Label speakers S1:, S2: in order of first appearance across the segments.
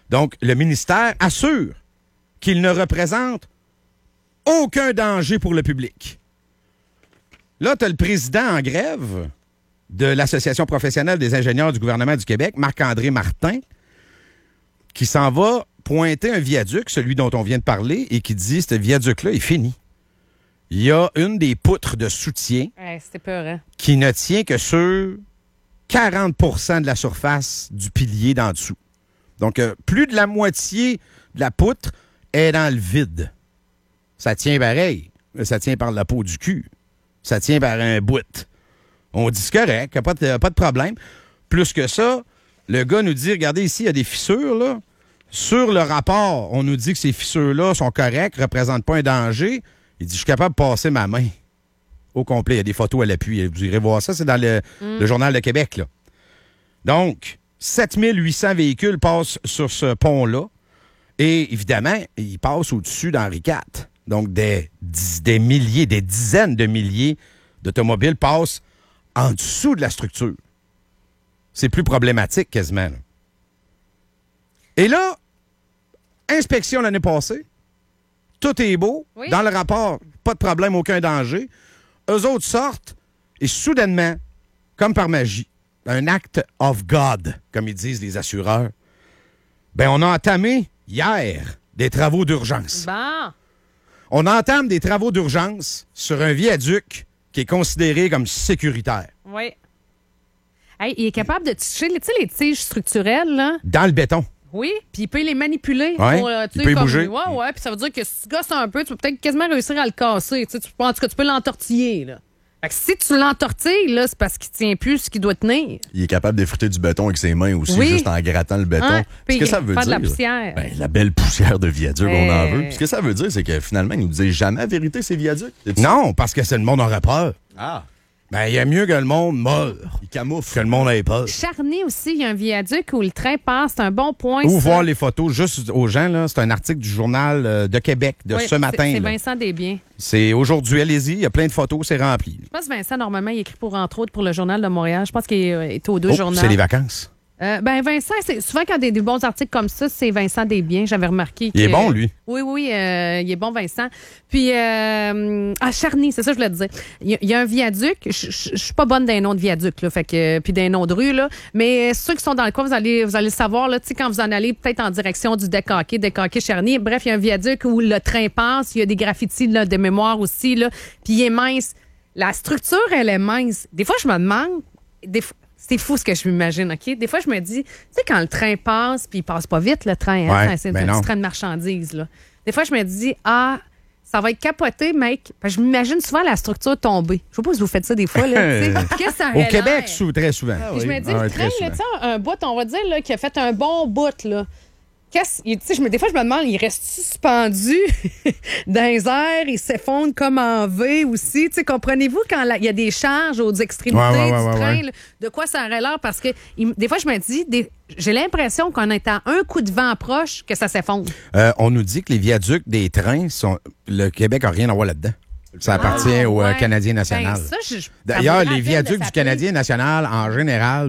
S1: Donc, le ministère assure qu'il ne représente aucun danger pour le public. Là, tu as le président en grève de l'Association professionnelle des ingénieurs du gouvernement du Québec, Marc-André Martin, qui s'en va pointer un viaduc, celui dont on vient de parler, et qui dit, ce viaduc-là est fini. Il y a une des poutres de soutien
S2: c'était peur, hein?
S1: qui ne tient que sur 40 % de la surface du pilier d'en dessous. Donc, plus de la moitié de la poutre est dans le vide. Ça tient pareil. Ça tient par la peau du cul. Ça tient par un bout. On dit c'est correct, pas de problème. Plus que ça, le gars nous dit, regardez ici, il y a des fissures, là. Sur le rapport, on nous dit que ces fissures-là sont correctes, ne représentent pas un danger. Il dit, je suis capable de passer ma main au complet. Il y a des photos à l'appui. Vous irez voir ça, c'est dans le Journal de Québec, là. Donc, 7800 véhicules passent sur ce pont-là. Et évidemment, ils passent au-dessus d'Henri IV. Donc, des milliers, des dizaines de milliers d'automobiles passent en dessous de la structure. C'est plus problématique quasiment, là. Et là, inspection l'année passée, tout est beau. Oui. Dans le rapport, pas de problème, aucun danger. Eux autres sortent et soudainement, comme par magie, un act of God, comme ils disent les assureurs, ben on a entamé hier des travaux d'urgence.
S2: Bon.
S1: On entame des travaux d'urgence sur un viaduc qui est considéré comme sécuritaire.
S2: Oui. Hey, il est capable de tiger, les tiges structurelles, là.
S1: Dans le béton.
S2: Oui, puis il peut les manipuler.
S1: Ouais,
S2: pour,
S1: il peut bouger.
S2: Ouais, puis ça veut dire que si tu gosses un peu, tu peux peut-être quasiment réussir à le casser. En tout cas, tu peux l'entortiller, là. Fait que si tu l'entortilles, là, c'est parce qu'il tient plus ce qu'il doit tenir.
S3: Il est capable d'effriter du béton avec ses mains aussi, juste en grattant le béton.
S2: Hein?
S3: Ce que ça veut dire,
S2: de la poussière.
S3: Ben, la belle poussière de viaduc, on en veut. Puis ce que ça veut dire, c'est que finalement, ils nous disaient jamais la vérité, ces viaducs.
S1: Non, parce que c'est le monde aurait peur.
S3: Ah.
S1: Ben, il y a mieux que le monde meure.
S3: Il camoufle.
S1: Que le monde ait peur.
S2: Charny aussi, il y a un viaduc où le train passe. C'est un bon point.
S1: Ou voir les photos juste aux gens, là. C'est un article du Journal de Québec de ce matin.
S2: C'est Vincent Desbiens.
S1: C'est aujourd'hui, allez-y. Il y a plein de photos, c'est rempli.
S2: Je pense que Vincent, normalement, il écrit entre autres pour le Journal de Montréal. Je pense qu'il est aux deux journaux.
S1: C'est les vacances.
S2: Vincent, c'est souvent quand il y a des bons articles comme ça, c'est Vincent Desbiens. J'avais remarqué.
S1: Il est bon, lui.
S2: Oui, il est bon, Vincent. Puis, à Charny, c'est ça que je voulais te dire. Il y a un viaduc. Je suis pas bonne d'un nom de viaduc, là, puis d'un nom de rue, là. Mais ceux qui sont dans le coin, vous allez le savoir, là, tu sais, quand vous en allez peut-être en direction du Décaqué Charny. Bref, il y a un viaduc où le train passe. Il y a des graffitis là, de mémoire aussi, là. Puis, il est mince. La structure, elle est mince. Des fois, je me demande. C'est fou ce que je m'imagine, OK? Des fois, je me dis, tu sais, quand le train passe, puis il passe pas vite, le train, hein, c'est un petit train de marchandises, là. Des fois, je me dis, ça va être capoté, mec. Je m'imagine souvent la structure tomber. Je sais pas si vous faites ça des fois, là. Qu'est-ce que ça
S1: au Québec, très souvent.
S2: Je me dis, le train, là, tu sais, un bout, on va dire, là, qui a fait un bon bout, là. Des fois, je me demande, il reste suspendu dans les airs, il s'effondre comme en V aussi. T'sais, comprenez-vous quand il y a des charges aux extrémités du train, là, de quoi ça aurait l'air? Parce que des fois, je me dis, j'ai l'impression qu'on est à un coup de vent proche que ça s'effondre.
S1: On nous dit que les viaducs des trains, le Québec n'a rien à voir là-dedans. Ça appartient au Canadien national. D'ailleurs, les viaducs du Canadien national, en général,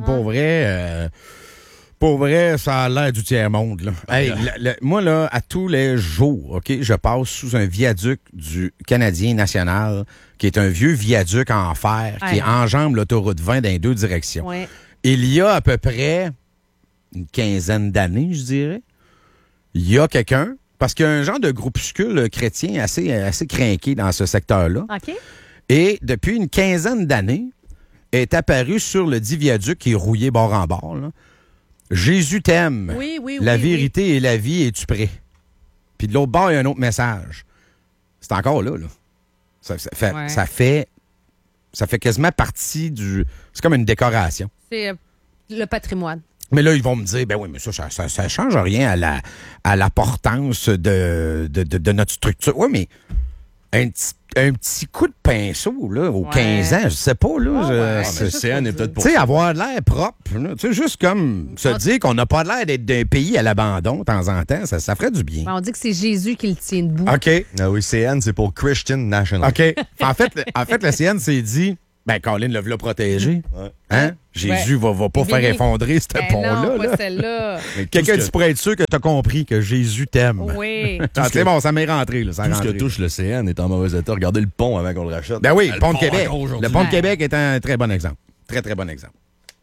S1: pour vrai, ça a l'air du tiers-monde, là. Hey, moi, là, à tous les jours, OK, je passe sous un viaduc du Canadien national, qui est un vieux viaduc en fer, qui enjambe l'autoroute 20 dans les deux directions.
S2: Ouais.
S1: Il y a à peu près une quinzaine d'années, je dirais, il y a quelqu'un, parce qu'il y a un genre de groupuscule chrétien assez crinqué dans ce secteur-là.
S2: OK.
S1: Et depuis une quinzaine d'années, est apparu sur le dit viaduc qui est rouillé bord en bord, là. Jésus t'aime.
S2: Oui,
S1: la vérité et la vie, es-tu prêt? Puis de l'autre bord, il y a un autre message. C'est encore là. Ça fait quasiment partie du... C'est comme une décoration.
S2: C'est le patrimoine.
S1: Mais là, ils vont me dire, ben oui, mais ça change rien à l'importance de notre structure. Oui, mais un petit coup de pinceau, là, aux 15 ans, je sais pas, là.
S3: CN est peut-être pour
S1: ça. Tu sais, avoir l'air propre, tu sais, juste comme se dire qu'on n'a pas l'air d'être d'un pays à l'abandon de temps en temps, ça ferait du bien.
S2: On dit que c'est Jésus qui le tient debout.
S1: OK.
S3: Ah oui, CN, c'est pour Christian National.
S1: OK. En fait, le CN s'est dit, Ben, Colin l'a protégé.
S3: Ouais.
S1: Hein? Jésus va pas faire effondrer ce
S2: Ben
S1: pont-là.
S2: non,
S1: là.
S2: pas celle-là.
S1: Quelqu'un dit pour être sûr que t'as compris que Jésus t'aime.
S2: Oui.
S1: Ah, c'est bon, ça m'est rentré. Là, ça
S3: Tout ce
S1: rentré.
S3: que touche l'océan est en mauvais état. Regardez le pont avant qu'on le rachète.
S1: Ben oui, le pont de
S3: pont
S1: Québec.
S3: encore aujourd'hui.
S1: Le pont de Québec est un très bon exemple. Très, très bon exemple.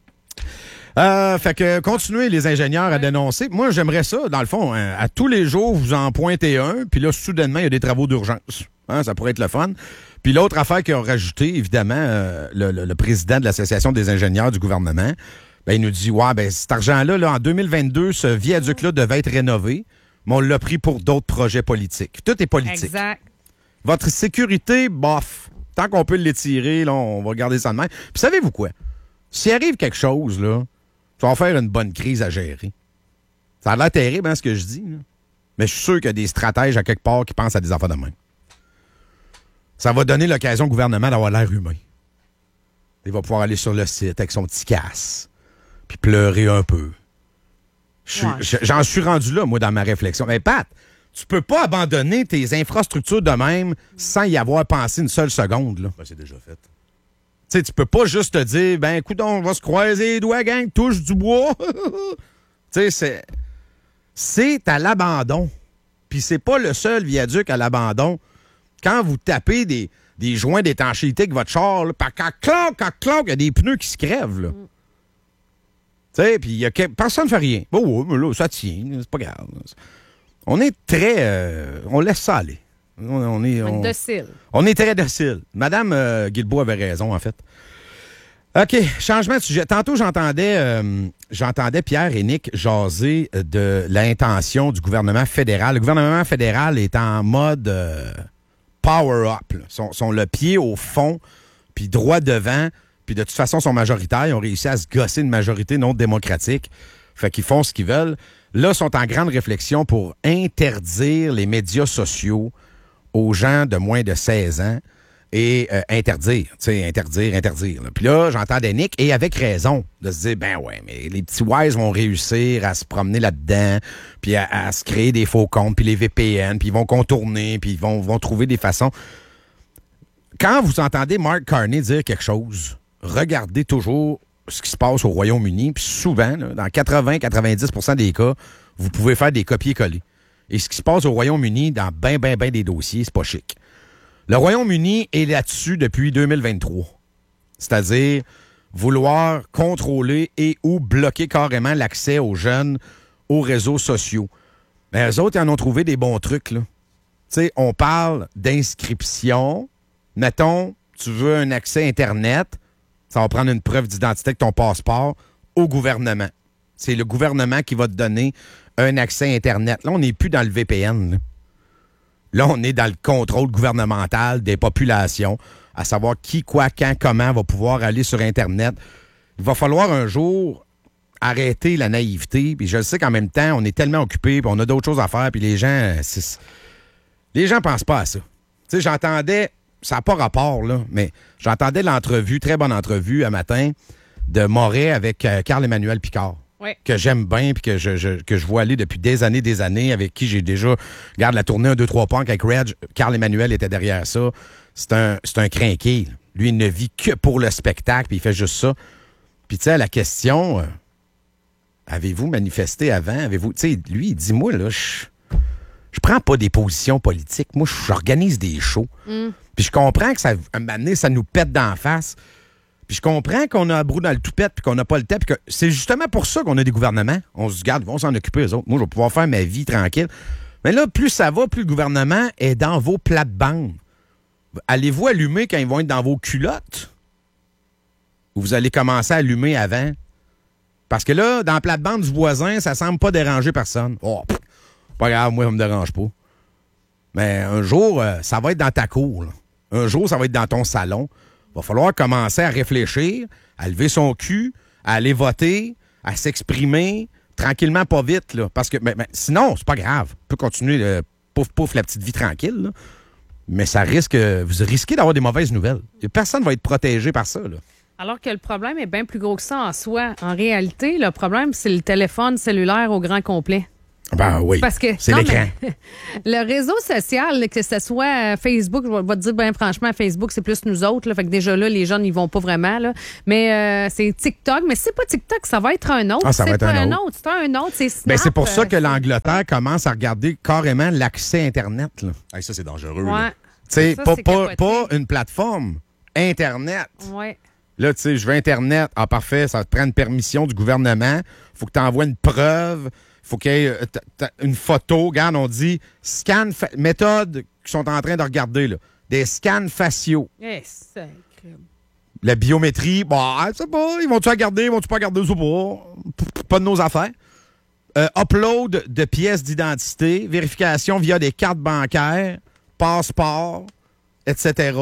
S1: Fait que continuez les ingénieurs à dénoncer. Moi, j'aimerais ça, dans le fond, hein, à tous les jours, vous en pointez un, puis là, soudainement, il y a des travaux d'urgence. Hein, ça pourrait être le fun. Puis l'autre affaire qu'ils ont rajouté, évidemment, le président de l'Association des ingénieurs du gouvernement, ben, il nous dit, ouais, ben, cet argent-là, là, en 2022, ce viaduc-là devait être rénové, mais on l'a pris pour d'autres projets politiques. Tout est politique.
S2: Exact.
S1: Votre sécurité, bof. Tant qu'on peut l'étirer, là, on va garder ça de même. Puis savez-vous quoi? S'il arrive quelque chose, là, ça va faire une bonne crise à gérer. Ça a l'air terrible, hein, ce que je dis. Là. Mais je suis sûr qu'il y a des stratèges à quelque part qui pensent à des affaires de même. Ça va donner l'occasion au gouvernement d'avoir l'air humain. Il va pouvoir aller sur le site avec son petit casse, puis pleurer un peu. J'en suis rendu là, moi, dans ma réflexion. Mais Pat, tu peux pas abandonner tes infrastructures de même sans y avoir pensé une seule seconde. Là.
S3: Ben, c'est déjà fait.
S1: Tu sais, tu peux pas juste te dire, ben, écoute, on va se croiser les doigts, gang, touche du bois. Tu sais, c'est à l'abandon. Puis c'est pas le seul viaduc à l'abandon. Quand vous tapez des joints d'étanchéité avec votre char, là, il y a des pneus qui se crèvent, là. Tu sais, puis personne ne fait rien. Oh, oui, mais là, ça tient, c'est pas grave. On est très... on laisse ça aller. On est
S2: docile.
S1: On est très docile. Madame Guilbeault avait raison, en fait. OK, changement de sujet. Tantôt, j'entendais Pierre et Nick jaser de l'intention du gouvernement fédéral. Le gouvernement fédéral est en mode power-up. Sont le pied au fond, puis droit devant, puis de toute façon, sont majoritaires. Ils ont réussi à se gosser une majorité non démocratique. Fait qu'ils font ce qu'ils veulent. Là, ils sont en grande réflexion pour interdire les médias sociaux aux gens de moins de 16 ans et interdire. Là. Puis là, j'entendais Nick, et avec raison, de se dire, ben ouais, mais les petits wise vont réussir à se promener là-dedans, puis à se créer des faux comptes, puis les VPN, puis ils vont contourner, puis ils vont trouver des façons. Quand vous entendez Mark Carney dire quelque chose, regardez toujours ce qui se passe au Royaume-Uni, puis souvent, là, dans 80-90% des cas, vous pouvez faire des copier-coller. Et ce qui se passe au Royaume-Uni, dans ben des dossiers, c'est pas chic. Le Royaume-Uni est là-dessus depuis 2023. C'est-à-dire vouloir contrôler et ou bloquer carrément l'accès aux jeunes aux réseaux sociaux. Mais eux autres, ils en ont trouvé des bons trucs, là. Tu sais, on parle d'inscription. Mettons, tu veux un accès Internet, ça va prendre une preuve d'identité avec ton passeport au gouvernement. C'est le gouvernement qui va te donner un accès Internet. Là, on n'est plus dans le VPN. Là, on est dans le contrôle gouvernemental des populations, à savoir qui, quoi, quand, comment va pouvoir aller sur Internet. Il va falloir un jour arrêter la naïveté. Puis je sais qu'en même temps, on est tellement occupés, puis on a d'autres choses à faire, puis les gens pensent pas à ça. Tu sais, j'entendais, ça n'a pas rapport, là, mais j'entendais l'entrevue, très bonne entrevue, un matin, de Moret avec Carl-Emmanuel Picard.
S2: Oui.
S1: Que j'aime bien, puis que je vois aller depuis des années, avec qui j'ai déjà... Regarde, la tournée 1, 2, 3 Punk avec Reg, Carl-Emmanuel était derrière ça. C'est un crinqué. Lui, il ne vit que pour le spectacle, puis il fait juste ça. Puis, tu sais, à la question, avez-vous manifesté avant? Avez-vous... Tu sais, lui, il dit, moi, là, je prends pas des positions politiques. Moi, j'organise des shows. Puis je comprends que ça, à un moment donné, ça nous pète d'en face. Puis je comprends qu'on a un brou dans le toupette, puis qu'on n'a pas le temps, puis que c'est justement pour ça qu'on a des gouvernements. On se garde, ils vont s'en occuper, eux autres. Moi, je vais pouvoir faire ma vie tranquille. Mais là, plus ça va, plus le gouvernement est dans vos plates-bandes. Allez-vous allumer quand ils vont être dans vos culottes? Ou vous allez commencer à allumer avant? Parce que là, dans la plate-bande du voisin, ça semble pas déranger personne. Oh, pas grave, moi, ça me dérange pas. Mais un jour, ça va être dans ta cour, là. Un jour, ça va être dans ton salon. Il va falloir commencer à réfléchir, à lever son cul, à aller voter, à s'exprimer, tranquillement, pas vite, là. Parce que sinon, c'est pas grave. On peut continuer pouf, la petite vie tranquille, là. Mais ça risque, vous risquez d'avoir des mauvaises nouvelles. Personne ne va être protégé par ça, là.
S2: Alors que le problème est bien plus gros que ça en soi. En réalité, le problème, c'est le téléphone cellulaire au grand complet.
S1: Ben oui,
S2: Parce que
S1: c'est
S2: non,
S1: l'écran.
S2: mais le réseau social, que ce soit Facebook, je vais te dire bien franchement, Facebook, c'est plus nous autres. Là, fait que déjà là, les jeunes, ils vont pas vraiment. Là. Mais c'est TikTok. Mais si c'est pas TikTok, ça va être un autre.
S1: Ah, ça va
S2: c'est
S1: être
S2: pas
S1: un
S2: autre. C'est un autre. C'est Snap.
S1: Ben, c'est pour ça que l'Angleterre commence à regarder carrément l'accès Internet. Là.
S3: Hey, ça, c'est dangereux.
S2: Ouais.
S3: Là.
S1: Tu sais,
S2: Ça,
S1: pas,
S2: c'est
S1: pas,
S2: capoté.
S1: pas une plateforme. Internet.
S2: Ouais.
S1: Là, tu sais, je veux Internet. Ah, parfait, ça te prend une permission du gouvernement. Faut que tu envoies une preuve. Faut qu'il y ait une photo. Regarde, on dit méthode qu'ils sont en train de regarder, là. Des scans faciaux.
S2: Sacré.
S1: La biométrie, bah, je sais pas. Ils vont-tu regarder? Ils vont-tu pas regarder? Je sais pas. Pas de nos affaires. Upload de pièces d'identité. Vérification via des cartes bancaires. Passeport, etc.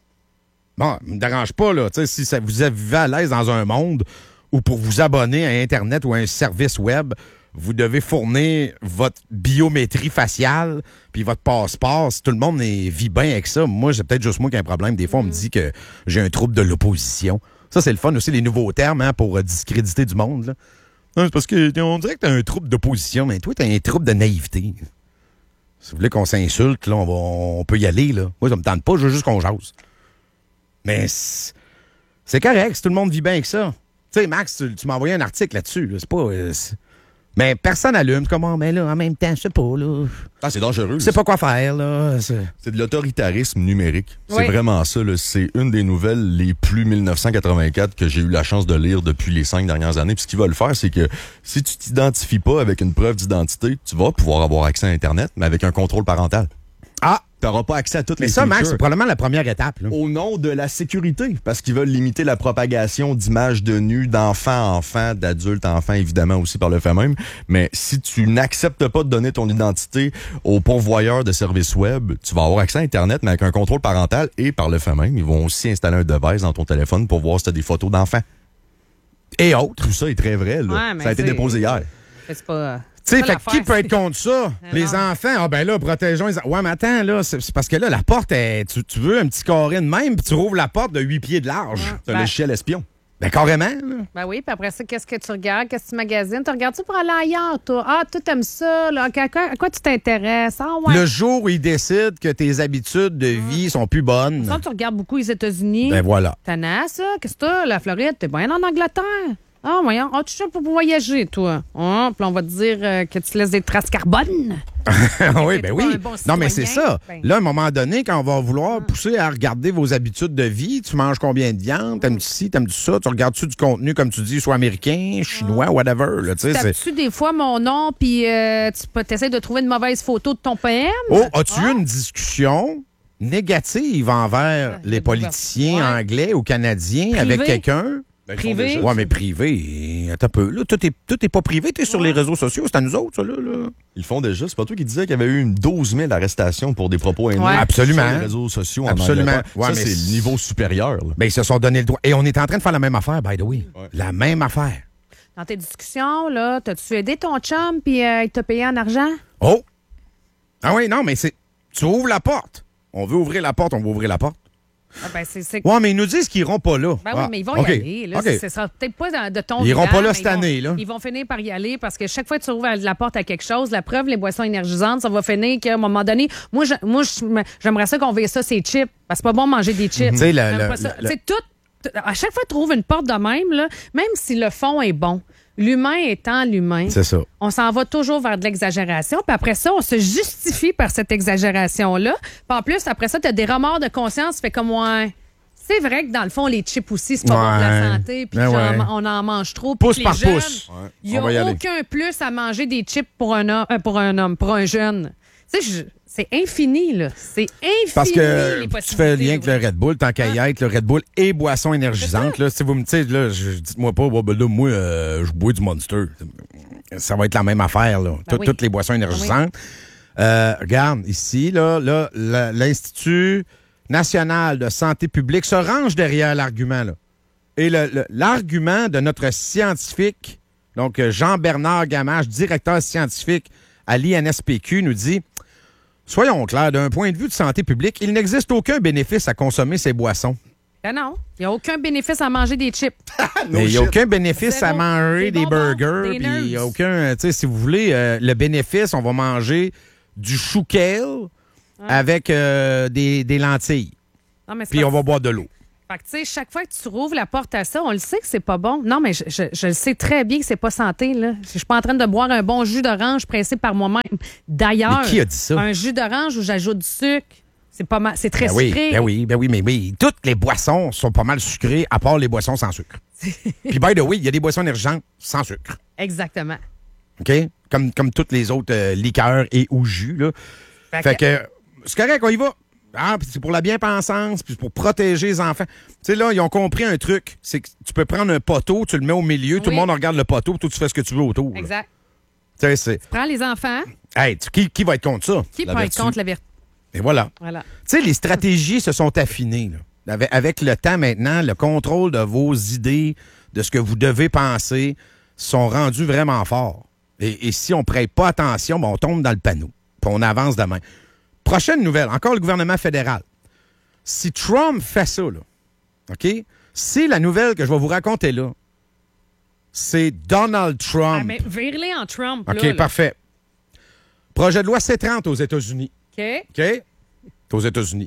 S1: Bon, ça me dérange pas, là. Tu sais, si vous vivez à l'aise dans un monde où pour vous abonner à Internet ou à un service web, vous devez fournir votre biométrie faciale puis votre passeport. Si tout le monde vit bien avec ça, moi, c'est peut-être juste moi qui ai un problème. Des fois, on me dit que j'ai un trouble de l'opposition. Ça, c'est le fun aussi, les nouveaux termes pour discréditer du monde. Là. Non, c'est parce qu'on dirait que t'as un trouble d'opposition, mais toi, t'as un trouble de naïveté. Si vous voulez qu'on s'insulte, là, on peut y aller. Là. Moi, ça me tente pas, je veux juste qu'on jase. Mais c'est correct, si tout le monde vit bien avec ça. Tu sais, Max, tu m'as envoyé un article là-dessus. Là. C'est pas... mais personne allume. Comment, mais là, en même temps, je sais pas, là.
S3: Ah, c'est dangereux.
S1: Je sais pas quoi faire, là.
S3: C'est de l'autoritarisme numérique.
S2: Oui.
S3: C'est vraiment ça. Là. C'est une des nouvelles les plus 1984 que j'ai eu la chance de lire depuis les 5 dernières années. Puis ce qu'ils veulent faire, c'est que si tu t'identifies pas avec une preuve d'identité, tu vas pouvoir avoir accès à Internet, mais avec un contrôle parental.
S1: Ah!
S3: Tu n'auras pas accès à toutes
S1: Mais
S3: les
S1: ça, Max,
S3: features.
S1: c'est probablement la première étape, là.
S3: Au nom de la sécurité, parce qu'ils veulent limiter la propagation d'images de nus d'enfants à enfants, d'adultes à enfants, évidemment aussi par le fait même. Mais si tu n'acceptes pas de donner ton identité au pourvoyeur de services web, tu vas avoir accès à Internet, mais avec un contrôle parental et par le fait même, ils vont aussi installer un device dans ton téléphone pour voir si tu as des photos d'enfants.
S1: Et autres.
S3: Tout ça est très vrai. Là.
S2: Ouais, mais
S3: ça a été
S2: c'est-
S3: déposé hier.
S2: C'est pas.
S1: Tu sais,
S2: ça,
S1: fait que qui
S2: l'affaire,
S1: peut
S2: c'est-
S1: être contre ça? Les
S2: non.
S1: enfants, ah ben là, protégeons les enfants. Ouais, mais attends, là, c'est parce que là, la porte, tu veux un petit carré de même, puis tu rouvres la porte de 8 pieds de large.
S3: C'est un
S2: Ben-
S3: logiciel espion.
S1: Ben carrément, là.
S2: Ben oui, puis après ça, qu'est-ce que tu regardes? Qu'est-ce que tu magasines? Tu regardes-tu pour aller ailleurs, toi? Ah, toi, t'aimes ça, là. À quoi tu t'intéresses? Ah, ouais.
S1: Le jour où ils décident que tes habitudes de vie sont plus bonnes,
S2: Ça, tu regardes beaucoup les États-Unis.
S1: ben voilà.
S2: T'en as, ça? Qu'est-ce que t'as? La Floride, t'es bien en Angleterre. Ah, voyons. Ah, tu sais pour voyager, toi. Ah, puis on va te dire que tu laisses des traces carbone.
S1: oui, ben
S2: t'es
S1: oui.
S2: pas un bon
S1: Non, mais c'est
S2: citoyen.
S1: ça.
S2: Ben.
S1: Là, à un moment donné, quand on va vouloir pousser à regarder vos habitudes de vie, tu manges combien de viande, t'aimes-tu ci, t'aimes-tu ça, tu regardes-tu du contenu, comme tu dis, soit américain, chinois, whatever. Là, tu sais, c'est...
S2: Tapes-tu des fois mon nom, puis tu essaies de trouver une mauvaise photo de ton PM?
S1: Oh, as-tu eu une discussion négative envers les politiciens
S2: Ouais.
S1: anglais ou canadiens
S2: Privé.
S1: avec quelqu'un?
S3: Ben, ils font
S2: Privé.
S3: déjà
S1: Ouais,
S3: ça.
S1: mais privé. Attends un peu. Là, tout est pas privé. T'es sur les réseaux sociaux. C'est à nous autres, ça, là.
S3: Ils le font déjà. C'est pas toi qui disais qu'il y avait eu une 12 000 arrestations pour des propos haineux
S2: Ouais.
S1: Absolument.
S3: sur les réseaux sociaux en
S1: Absolument.
S3: Angleterre.
S1: Ouais,
S3: Ça,
S1: mais
S3: c'est le niveau supérieur. Là.
S1: Ben, ils se sont donné le droit. Et on est en train de faire la même affaire, by the way.
S3: Ouais.
S1: La même affaire.
S2: Dans tes discussions, là, t'as-tu aidé ton chum, puis il t'a payé en argent?
S1: Oh! Ah oui, non, mais c'est... Tu ouvres la porte. On veut ouvrir la porte, on va ouvrir la porte.
S2: Ah, ben, c'est...
S1: Ouais, mais ils nous disent qu'ils iront pas là.
S2: Ben oui,
S1: Ah,
S2: mais ils vont
S1: OK.
S2: y aller. Là.
S1: OK.
S2: Ce sera peut-être pas de ton
S1: Ils iront
S2: village,
S1: pas là
S2: mais
S1: cette année, là.
S2: Ils vont finir par y aller parce que chaque fois que tu ouvres la porte à quelque chose, la preuve, les boissons énergisantes, ça va finir qu'à un moment donné, moi j'aimerais ça qu'on veille ça, ces chips. Parce que c'est pas bon de manger des chips.
S1: Tu sais,
S2: J'aime pas ça. C'est tout. À chaque fois que tu trouves une porte de même, là, même si le fond est bon, l'humain étant l'humain,
S1: C'est ça.
S2: on s'en va toujours vers de l'exagération. Puis après ça, on se justifie par cette exagération-là. Puis en plus, après ça, tu as des remords de conscience. Fait comme, ouais, c'est vrai que dans le fond, les chips aussi, c'est pas bon pour la
S1: Ouais.
S2: santé. Puis
S1: Ben
S2: genre,
S1: ouais.
S2: on en mange trop. Puis
S1: Pouce
S2: les
S1: par
S2: jeunes,
S1: pouce.
S2: il n'y
S1: On va y
S2: a
S1: aller.
S2: aucun plus à manger des chips pour un homme, pour un jeune. Tu sais, c'est infini, là. C'est infini.
S1: Parce que
S2: les
S1: tu fais
S2: possibilités,
S1: lien avec le
S2: oui.
S1: Red Bull, tant qu'à y être, le Red Bull et boisson énergisante. Là, si vous me dites, là, dites-moi pas, bah, ben là, moi, je bois du Monster. Ça va être la même affaire, là.
S2: Ben oui.
S1: Toutes les boissons énergisantes. Regarde, ici, là, l'Institut national de santé publique se range derrière l'argument, là. Et l'argument de notre scientifique, donc Jean-Bernard Gamache, directeur scientifique à l'INSPQ, nous dit: soyons clairs, d'un point de vue de santé publique, il n'existe aucun bénéfice à consommer ces boissons.
S2: Ben non, il n'y a aucun bénéfice à manger des chips.
S1: Mais il n'y a aucun bénéfice
S2: Zéro.
S1: à manger
S2: Des
S1: des
S2: bonbons,
S1: burgers.
S2: des
S1: Puis il n'y a
S2: nerds.
S1: aucun. Tu sais, si vous voulez, le bénéfice, on va manger du chou kale avec des lentilles.
S2: Non, mais c'est
S1: Puis
S2: pas-
S1: on va boire de l'eau.
S2: Fait que, tu sais, chaque fois que tu rouvres la porte à ça, on le sait que c'est pas bon. Non, mais je le sais très bien que c'est pas santé, là. Je suis pas en train de boire un bon jus d'orange pressé par moi-même. D'ailleurs,
S1: Mais qui a dit ça?
S2: un jus d'orange où j'ajoute du sucre, c'est pas mal, c'est très
S1: Ben oui,
S2: sucré.
S1: mais oui. Toutes les boissons sont pas mal sucrées, à part les boissons sans sucre. Puis, by the way, il y a des boissons énergisantes sans sucre.
S2: Exactement.
S1: OK? Comme toutes les autres liqueurs et ou jus, là. Fait que c'est correct, on y va. Ah, puis c'est pour la bien-pensance, puis c'est pour protéger les enfants. Tu sais, là, ils ont compris un truc. C'est que tu peux prendre un poteau, tu le mets au milieu, tout le
S2: Oui.
S1: monde regarde le poteau, puis toi, tu fais ce que tu veux autour. là.
S2: Exact.
S1: Tu sais, c'est.
S2: Prends les enfants.
S1: Hey, qui va être contre ça?
S2: Qui
S3: La
S2: peut être
S3: vertu.
S2: contre la vertu?
S1: Et voilà.
S2: Voilà.
S1: Tu sais, les stratégies se sont affinées. Là. Avec le temps maintenant, le contrôle de vos idées, de ce que vous devez penser, sont rendus vraiment forts. Et si on ne prête pas attention, ben, on tombe dans le panneau. Puis on avance demain. Prochaine nouvelle, encore le gouvernement fédéral. Si Trump fait ça, là, OK? Si la nouvelle que je vais vous raconter là, c'est Donald Trump.
S2: Ah, mais vire-les en Trump,
S1: OK,
S2: là.
S1: parfait. Projet de loi C-30 aux États-Unis.
S2: OK.
S1: OK? C'est aux États-Unis.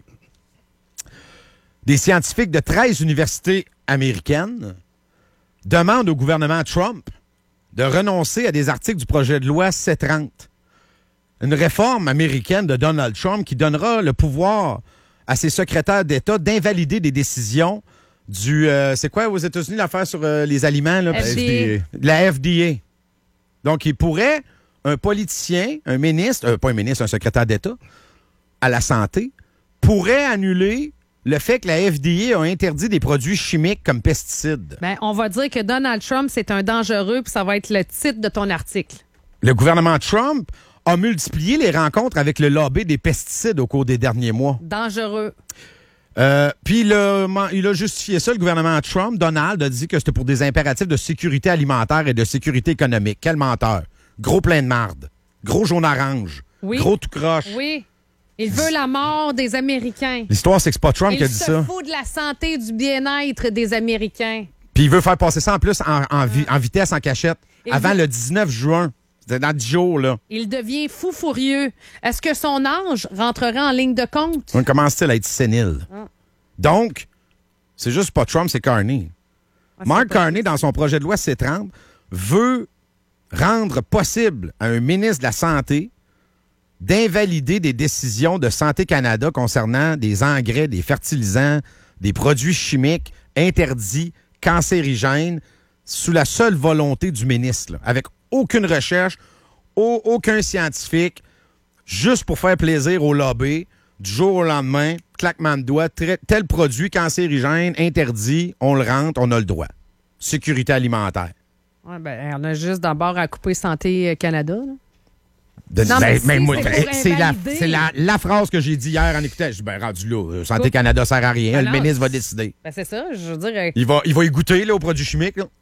S1: Des scientifiques de 13 universités américaines demandent au gouvernement Trump de renoncer à des articles du projet de loi C-30. Une réforme américaine de Donald Trump qui donnera le pouvoir à ses secrétaires d'État d'invalider des décisions du... c'est quoi aux États-Unis l'affaire sur les aliments? Là?
S2: FDA.
S1: La FDA. Donc, il pourrait, un politicien, un ministre, pas un ministre, un secrétaire d'État à la santé, pourrait annuler le fait que la FDA a interdit des produits chimiques comme pesticides.
S2: Ben, on va dire que Donald Trump, c'est un dangereux, puis ça va être le titre de ton article.
S1: Le gouvernement Trump a multiplié les rencontres avec le lobby des pesticides au cours des derniers mois.
S2: Dangereux.
S1: Puis il a justifié ça, le gouvernement Trump. Donald a dit que c'était pour des impératifs de sécurité alimentaire et de sécurité économique. Quel menteur. Gros plein de marde. Gros jaune orange.
S2: Oui.
S1: Gros tout croche.
S2: Oui. Il veut la mort des Américains.
S1: L'histoire, c'est que c'est pas Trump qui a
S2: Il
S1: dit
S2: se
S1: ça.
S2: fout de la santé et du bien-être des Américains.
S1: Puis il veut faire passer ça en plus en vitesse, en cachette,
S2: Et
S1: avant
S2: vous-
S1: le 19 juin. C'était dans 10 jours, là.
S2: Il devient fou furieux. Est-ce que son âge rentrera en ligne de compte?
S1: On commence-t-il à être sénile?
S2: Ah.
S1: Donc, c'est juste pas Trump, c'est Carney. Mark Carney, dans son projet de loi C-30, veut rendre possible à un ministre de la Santé d'invalider des décisions de Santé Canada concernant des engrais, des fertilisants, des produits chimiques interdits, cancérigènes, sous la seule volonté du ministre, là, avec aucune recherche, aucun scientifique, juste pour faire plaisir au lobby, du jour au lendemain, claquement de doigts, tel produit cancérigène interdit, on le rentre, on a le droit. Sécurité alimentaire.
S2: Ouais, ben, on a juste d'abord à couper Santé Canada. Là.
S1: Ben,
S2: Non, mais c'est
S1: moi,
S2: pour invalider.
S1: c'est la phrase que j'ai dit hier en écoutant. Je dis, ben, rendu là, Santé Canada sert à rien.
S2: Ben
S1: le
S2: non,
S1: ministre va
S2: c'est-
S1: décider.
S2: Ben, c'est ça, je veux dire.
S1: Il va y goûter là, aux produits chimiques. Là.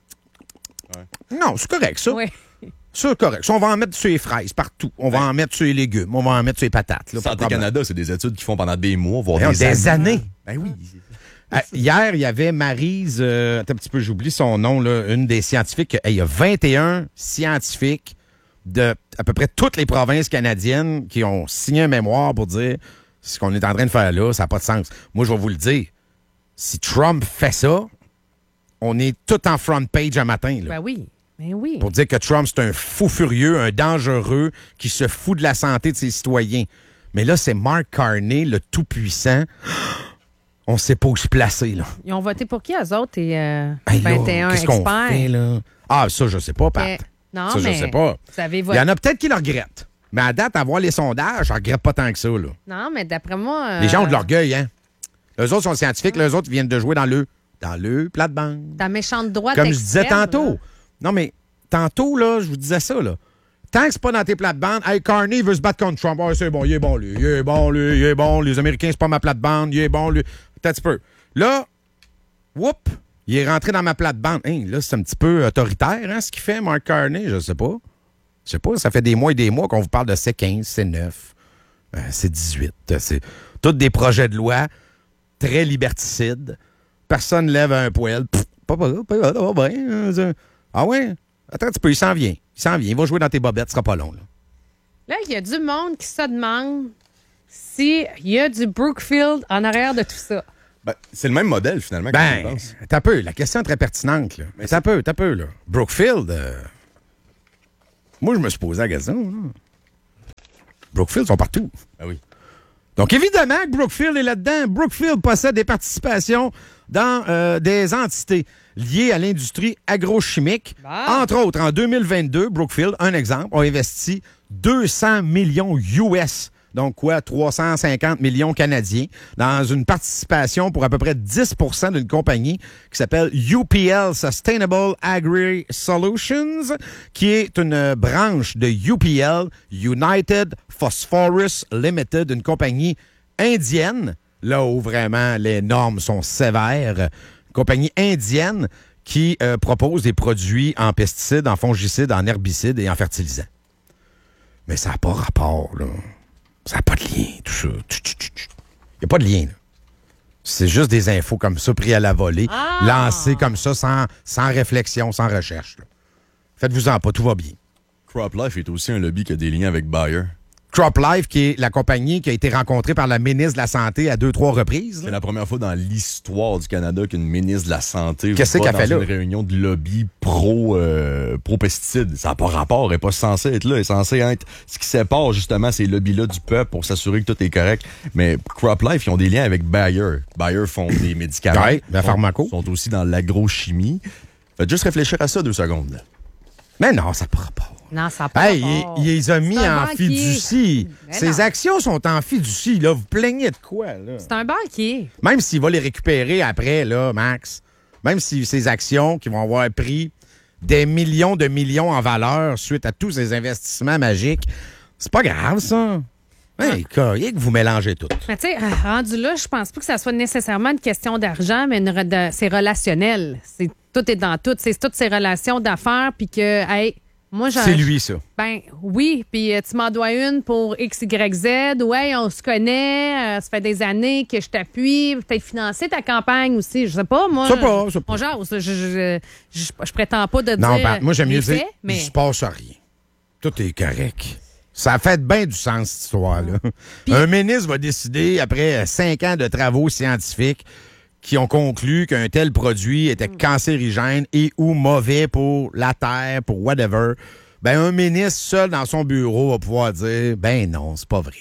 S1: Non, c'est correct, ça.
S2: Oui.
S1: C'est correct. Ça, on va en mettre sur les fraises partout. On va en mettre sur les légumes. On va en mettre sur les patates. Là, pas de
S3: Santé
S1: problème.
S3: Canada, c'est des études qui font pendant des mois, voire
S1: Voyons,
S3: des années.
S1: années. Ben oui. Hier, il y avait Maryse, attends un petit peu, j'oublie son nom, là, une des scientifiques. Il y a 21 scientifiques de à peu près toutes les provinces canadiennes qui ont signé un mémoire pour dire ce qu'on est en train de faire là, ça n'a pas de sens. Moi, je vais vous le dire. Si Trump fait ça, on est tout en front page un matin. Là.
S2: Ben oui. Ben oui.
S1: Pour dire que Trump, c'est un fou furieux, un dangereux, qui se fout de la santé de ses citoyens. Mais là, c'est Mark Carney, le tout-puissant. On sait pas où se placer, là.
S2: Ils ont voté pour qui, eux autres, et
S1: Hey, là,
S2: 21
S1: qu'est-ce qu'on
S2: experts?
S1: fait, là? Ah, ça, je sais pas, Pat.
S2: Non,
S1: Ça, je
S2: mais
S1: sais pas.
S2: vous avez
S1: Il
S2: voté.
S1: y en a peut-être qui le regrettent. Mais à date, à voir les sondages, je regrette pas tant que ça, là.
S2: Non, mais d'après moi.
S1: Les gens ont de l'orgueil, hein? Eux autres sont scientifiques, les autres viennent de jouer dans le plate-bande.
S2: Ta méchante droite.
S1: Comme je disais
S2: extrême,
S1: tantôt.
S2: là.
S1: Non, mais tantôt, là, je vous disais ça, là. Tant que c'est pas dans tes plates-bandes, hey, Carney veut se battre contre Trump. Ah, c'est bon, il est bon, lui. Il est bon, lui. Il est bon. Les Américains, c'est pas ma plate-bande. Il est bon, lui. Peut-être un petit peu. Là, whoop, il est rentré dans ma plate-bande. Hein, là, c'est un petit peu autoritaire, hein, ce qu'il fait, Mark Carney. Je sais pas. Je sais pas, ça fait des mois et des mois qu'on vous parle de C15, C9, C18. C'est tous des projets de loi très liberticides. personne lève un poil. Pff, pas bien. Ah ouais? Attends un petit peu, il s'en vient. Il va jouer dans tes bobettes, ce sera pas long.
S2: Là, il y a du monde qui se demande s'il y a du Brookfield en arrière de tout ça.
S3: Ben, c'est le même modèle, finalement, que tu penses.
S1: T'as peu. La question est très pertinente. Là. Mais t'as peu, là. Brookfield, moi, je me suis posé la question. Là. Brookfield sont partout.
S3: Ah oui.
S1: Donc, évidemment que Brookfield est là-dedans. Brookfield possède des participations dans des entités liées à l'industrie agrochimique. Entre autres, en 2022, Brookfield, un exemple, a investi 200 millions US, donc quoi, 350 millions canadiens, dans une participation pour à peu près 10 d'une compagnie qui s'appelle UPL Sustainable Agri Solutions, qui est une branche de UPL, United Phosphorus Limited, une compagnie indienne, là où vraiment les normes sont sévères, une compagnie indienne qui propose des produits en pesticides, en fongicides, en herbicides et en fertilisants. Mais ça n'a pas rapport, là. Ça n'a pas de lien, tout ça. Il n'y a pas de lien, là. C'est juste des infos comme ça, pris à la volée, lancées comme ça, sans réflexion, sans recherche. Là. Faites-vous-en pas, tout va bien.
S3: CropLife est aussi un lobby qui a des liens avec Bayer.
S1: CropLife, qui est la compagnie qui a été rencontrée par la ministre de la Santé à 2-3 reprises.
S3: C'est la première fois dans l'histoire du Canada qu'une ministre de la Santé
S1: Qu'est-ce qu'elle fait là?
S3: Une réunion de lobby pro-pesticides. Ça n'a pas rapport, elle n'est pas censée être là. Elle est censée être ce qui sépare justement ces lobbies-là du peuple pour s'assurer que tout est correct. Mais CropLife, ils ont des liens avec Bayer. Bayer font des médicaments.
S1: Oui, la pharmaco.
S3: Ils sont aussi dans l'agrochimie. Faites juste réfléchir à ça 2 secondes. Là.
S1: Mais non, ça n'a pas rapport.
S2: Non, ça n'a pas rapport.
S1: Il les a mis en fiducie.
S2: Mais
S1: Ses
S2: non.
S1: actions sont en fiducie. Là. Vous plaignez de quoi, là?
S2: C'est un banquier.
S1: Même s'il va les récupérer après, là, Max, même si ces actions qui vont avoir pris des millions de millions en valeur suite à tous ces investissements magiques, c'est pas grave, ça. Hey, que vous mélangez tout.
S2: Mais tu sais, rendu là, je pense pas que ça soit nécessairement une question d'argent, mais c'est relationnel. Tout est dans tout. C'est toutes ces relations d'affaires, puis que, hey, moi,
S1: c'est lui, ça.
S2: Ben oui, puis tu m'en dois une pour X, Y, Z. Ouais, on se connaît, ça fait des années que je t'appuie. Peut-être financer ta campagne aussi, je sais pas, moi.
S1: Je sais pas.
S2: On jase, je prétends pas de
S1: non,
S2: dire
S1: moi, j'aime mieux
S2: les
S1: dire,
S2: faits, mais...
S1: il se passe rien. Tout est correct. Ça a fait bien du sens, cette histoire-là.
S2: Puis,
S1: un ministre va décider, après 5 ans de travaux scientifiques, qui ont conclu qu'un tel produit était cancérigène et ou mauvais pour la terre, pour whatever, ben un ministre seul dans son bureau va pouvoir dire, ben non, c'est pas vrai.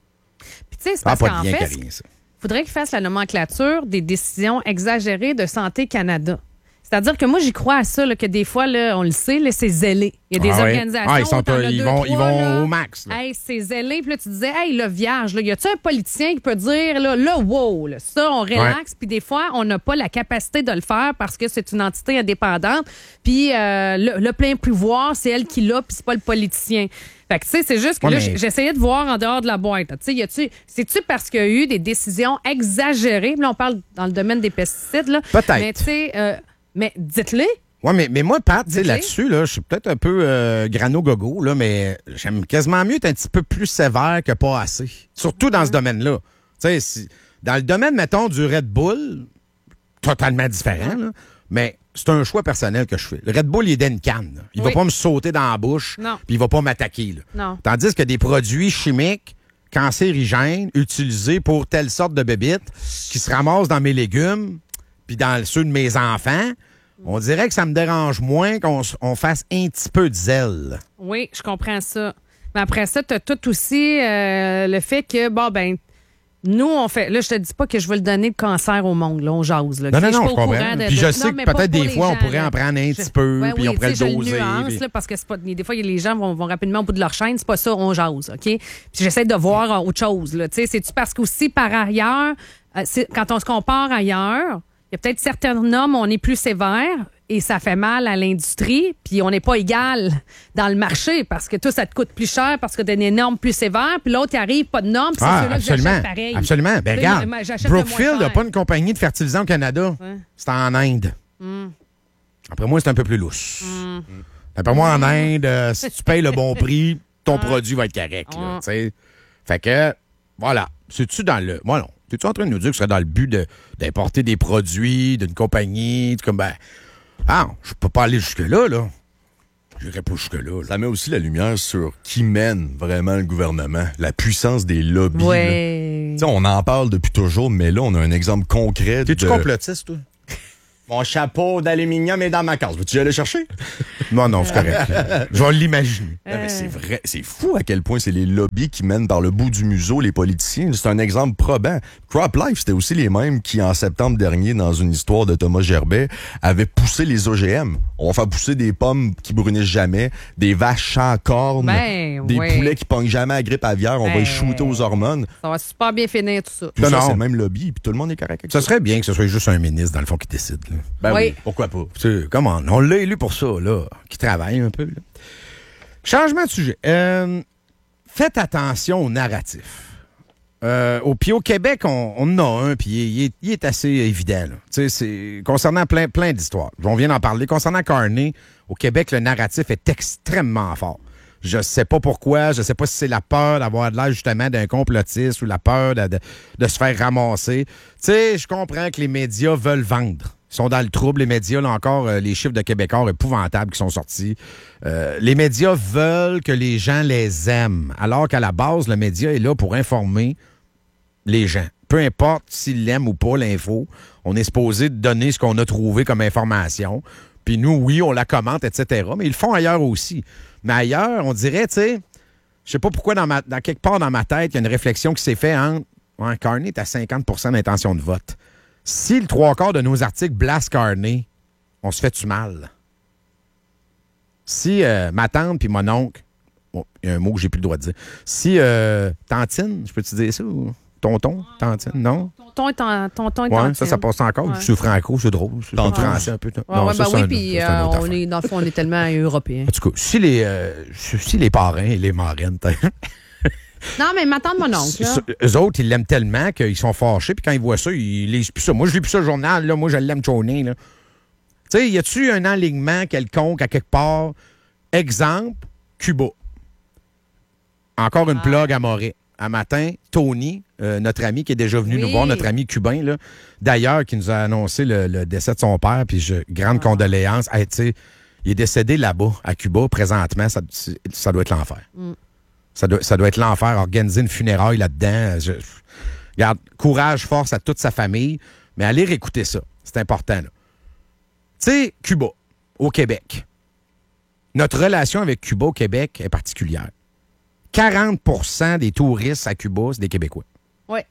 S2: Puis tu sais, c'est
S1: Ça n'a
S2: parce
S1: pas
S2: qu'en
S1: de lien
S2: fait,
S1: avec rien, ça.
S2: faudrait qu'il fasse la nomenclature des décisions exagérées de Santé Canada. C'est-à-dire que moi, j'y crois à ça, là, que des fois, là, on le sait, là, c'est zélé. Il y a des organisations...
S1: ils vont au max. Là.
S2: Hey, c'est zélé. Puis là, tu disais, hey, le vierge, là, y a-tu un politicien qui peut dire, là wow, là, ça, on relaxe. Puis des fois, on n'a pas la capacité de le faire parce que c'est une entité indépendante. Puis le plein pouvoir, c'est elle qui l'a, puis c'est pas le politicien. Fait que, tu sais, c'est juste que là, j'essayais de voir en dehors de la boîte. Tu sais, c'est-tu parce qu'il y a eu des décisions exagérées? Là, on parle dans le domaine des pesticides, là.
S1: Peut-être.
S2: Mais, tu sais... mais dites-le.
S1: Oui, mais moi, Pat, là-dessus, là, je suis peut-être un peu grano-gogo, là, mais j'aime quasiment mieux être un petit peu plus sévère que pas assez. Surtout dans ce domaine-là. Tu sais, dans le domaine, mettons, du Red Bull, totalement différent, là, mais c'est un choix personnel que je fais. Le Red Bull, il est dans une canne. Là. Il va pas me sauter dans la bouche, puis il va pas m'attaquer. Là.
S2: Non.
S1: Tandis que des produits chimiques cancérigènes utilisés pour telle sorte de bébites qui se ramassent dans mes légumes puis dans ceux de mes enfants, on dirait que ça me dérange moins qu'on fasse un petit peu de zèle.
S2: Oui, je comprends ça. Mais après ça, tu as tout aussi le fait que, bon, ben, nous, on fait. Là, je te dis pas que je veux le donner le cancer au monde, là, on jase. Là.
S1: Non, je comprends.
S2: Puis
S1: je sais que peut-être des fois, on pourrait en prendre un petit peu, puis on pourrait le doser.
S2: Nuance, là, parce que c'est pas, des fois, les gens vont rapidement au bout de leur chaîne. C'est pas ça, on jase, OK? Puis j'essaie de voir autre chose. Là. C'est-tu parce qu'aussi, par ailleurs, quand on se compare ailleurs, il y a peut-être certaines normes, on est plus sévère et ça fait mal à l'industrie, puis on n'est pas égal dans le marché parce que tout ça te coûte plus cher parce que tu as des normes plus sévères, puis l'autre, il arrive, pas de normes, puis c'est ceux-là que j'achète pareil.
S1: Absolument. Ben regarde, Brookfield n'a pas une compagnie de fertilisants au Canada. Ouais. C'est en Inde. Après moi, c'est un peu plus lousse. Après moi, en Inde, si tu payes le bon prix, ton produit va être correct. Là, fait que, voilà. C'est-tu dans le... Moi, non. T'es-tu en train de nous dire que ce serait dans le but d'importer des produits d'une compagnie? Comme, je peux pas aller jusque-là, là. J'irai pas jusque-là. Là.
S3: Ça met aussi la lumière sur qui mène vraiment le gouvernement, la puissance des lobbies.
S2: Ouais.
S3: On en parle depuis toujours, mais là, on a un exemple concret.
S1: T'es-tu complotiste, toi?
S3: Mon chapeau d'aluminium est dans ma case. Veux-tu aller chercher?
S1: Non, c'est correct. Je vais l'imaginer.
S3: Mais c'est vrai, c'est fou à quel point c'est les lobbies qui mènent par le bout du museau les politiciens. C'est un exemple probant. Crop Life, c'était aussi les mêmes qui, en septembre dernier, dans une histoire de Thomas Gerbet, avaient poussé les OGM. On va faire pousser des pommes qui brunissent jamais, des vaches sans cornes, des poulets qui pognent jamais à grippe aviaire. On va les shooter aux hormones.
S2: Ça va super bien finir tout ça.
S3: Tout ça, c'est le même lobby, puis tout le monde est correct avec ça.
S1: Ça serait bien que ce soit juste un ministre, dans le fond, qui décide. Là.
S3: Ben oui, pourquoi pas?
S1: Comment? On l'a élu pour ça, là, qui travaille un peu. Là. Changement de sujet. Faites attention au narratif. Puis au Québec, on en a un, puis il est assez évident. C'est concernant plein d'histoires. On vient d'en parler. Concernant Carney, au Québec, le narratif est extrêmement fort. Je sais pas pourquoi, je sais pas si c'est la peur d'avoir de l'air justement d'un complotiste ou la peur de se faire ramasser. Tu sais, je comprends que les médias veulent vendre. Ils sont dans le trouble, les médias, là encore, les chiffres de Québécois épouvantables qui sont sortis. Les médias veulent que les gens les aiment, alors qu'à la base, le média est là pour informer les gens. Peu importe s'ils l'aiment ou pas, l'info, on est supposé donner ce qu'on a trouvé comme information. Puis nous, oui, on la commente, etc. Mais ils le font ailleurs aussi. Mais ailleurs, on dirait, tu sais, je sais pas pourquoi, dans quelque part dans ma tête, il y a une réflexion qui s'est faite entre Carney est à 50 d'intention de vote. Si le 3/4 de nos articles blastent Carney, on se fait-tu mal? Si ma tante puis mon oncle, il y a un mot que j'ai plus le droit de dire. Si tantine, je peux-tu dire ça? Ou tonton, tantine, non?
S2: Tonton et tantine.
S1: Ouais, ça passe encore.
S2: Ouais.
S1: Je suis franco, c'est drôle. C'est français un peu.
S2: Puis on est, dans le fond, on est tellement européens.
S1: En tout cas, si les parrains et les marraines...
S2: Non, mais ma tante, mon oncle.
S1: Eux autres, ils l'aiment tellement qu'ils sont fâchés, puis quand ils voient ça, ils lisent plus ça. Moi, je lis plus ça le journal, là. Moi, je l'aime chôner, là. Tu sais, y a-tu un enlignement quelconque à quelque part? Exemple, Cuba. Encore une plug à Moret. Un matin, Tony, notre ami qui est déjà venu nous voir, notre ami cubain, là, d'ailleurs, qui nous a annoncé le décès de son père, puis grande condoléance. Hey, tu sais, il est décédé là-bas, à Cuba, présentement. Ça doit être l'enfer. Ça doit être l'enfer, organiser une funéraille là-dedans. Regarde, courage, force à toute sa famille, mais allez réécouter ça. C'est important, là. Tu sais, Cuba, au Québec. Notre relation avec Cuba au Québec est particulière. 40% des touristes à Cuba, c'est des Québécois.
S2: Oui.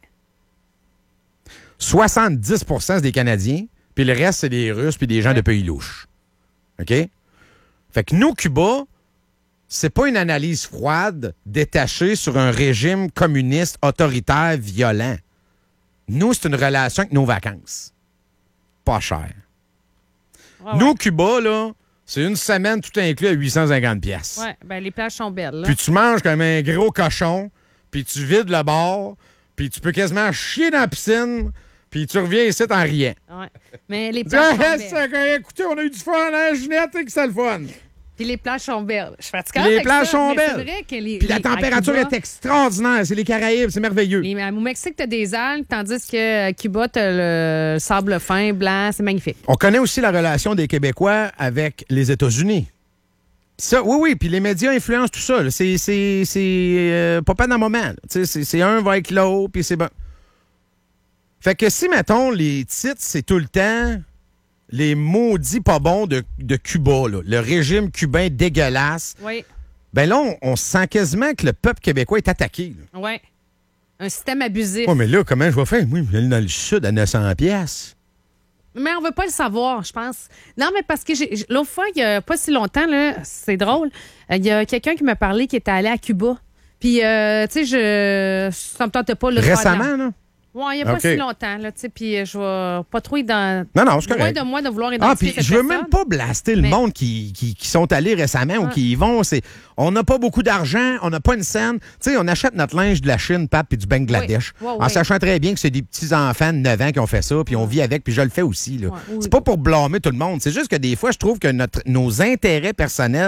S1: 70%, c'est des Canadiens, puis le reste, c'est des Russes puis des gens de pays louches. OK? Fait que nous, Cuba... c'est pas une analyse froide, détachée sur un régime communiste, autoritaire, violent. Nous, c'est une relation avec nos vacances. Pas cher. Nous, Cuba, là, c'est une semaine tout inclus à 850 pièces.
S2: Ouais, ben les plages sont belles, là.
S1: Puis tu manges comme un gros cochon, puis tu vides le bar, puis tu peux quasiment chier dans la piscine, puis tu reviens ici en riant.
S2: Ouais. Mais les plages sont belles.
S1: Écoutez, on a eu du fun, hein, Ginette, que c'est le fun.
S2: Puis les plages sont belles. Je suis fatiguée.
S1: Les plages sont belles.
S2: C'est vrai que
S1: puis la température est extraordinaire. C'est les Caraïbes, c'est merveilleux.
S2: Au Mexique, t'as des algues, tandis que à Cuba, t'as le sable fin, blanc. C'est magnifique.
S1: On connaît aussi la relation des Québécois avec les États-Unis. Ça, oui, puis les médias influencent tout ça. Là. C'est pas dans le moment. C'est un va avec l'autre, puis c'est bon. Fait que si, mettons, les titres, c'est tout le temps... les maudits pas bons de Cuba, là, le régime cubain dégueulasse.
S2: Oui.
S1: Ben là, on sent quasiment que le peuple québécois est attaqué.
S2: Oui. Un système abusif.
S1: Oui, mais là, comment je vais faire? Oui, je vais aller dans le sud à 900 pièces.
S2: Mais on veut pas le savoir, je pense. Non, mais parce que l'autre fois, il y a pas si longtemps, là, c'est drôle, il y a quelqu'un qui m'a parlé qui était allé à Cuba. Puis, tu sais, ça me tentait pas le
S1: récemment, là?
S2: Oui, il n'y a pas si longtemps, là, tu sais, puis je vais pas trop dans...
S1: Non, c'est correct.
S2: Loin de moi de vouloir identifier
S1: puis je veux même pas blaster le monde qui sont allés récemment ou qui y vont. On n'a pas beaucoup d'argent, on n'a pas une scène. Tu sais, on achète notre linge de la Chine, Pat, puis du Bangladesh, en sachant très bien que c'est des petits-enfants de 9 ans qui ont fait ça, puis on vit avec, puis je le fais aussi. Là. C'est pas pour blâmer tout le monde. C'est juste que des fois, je trouve que nos intérêts personnels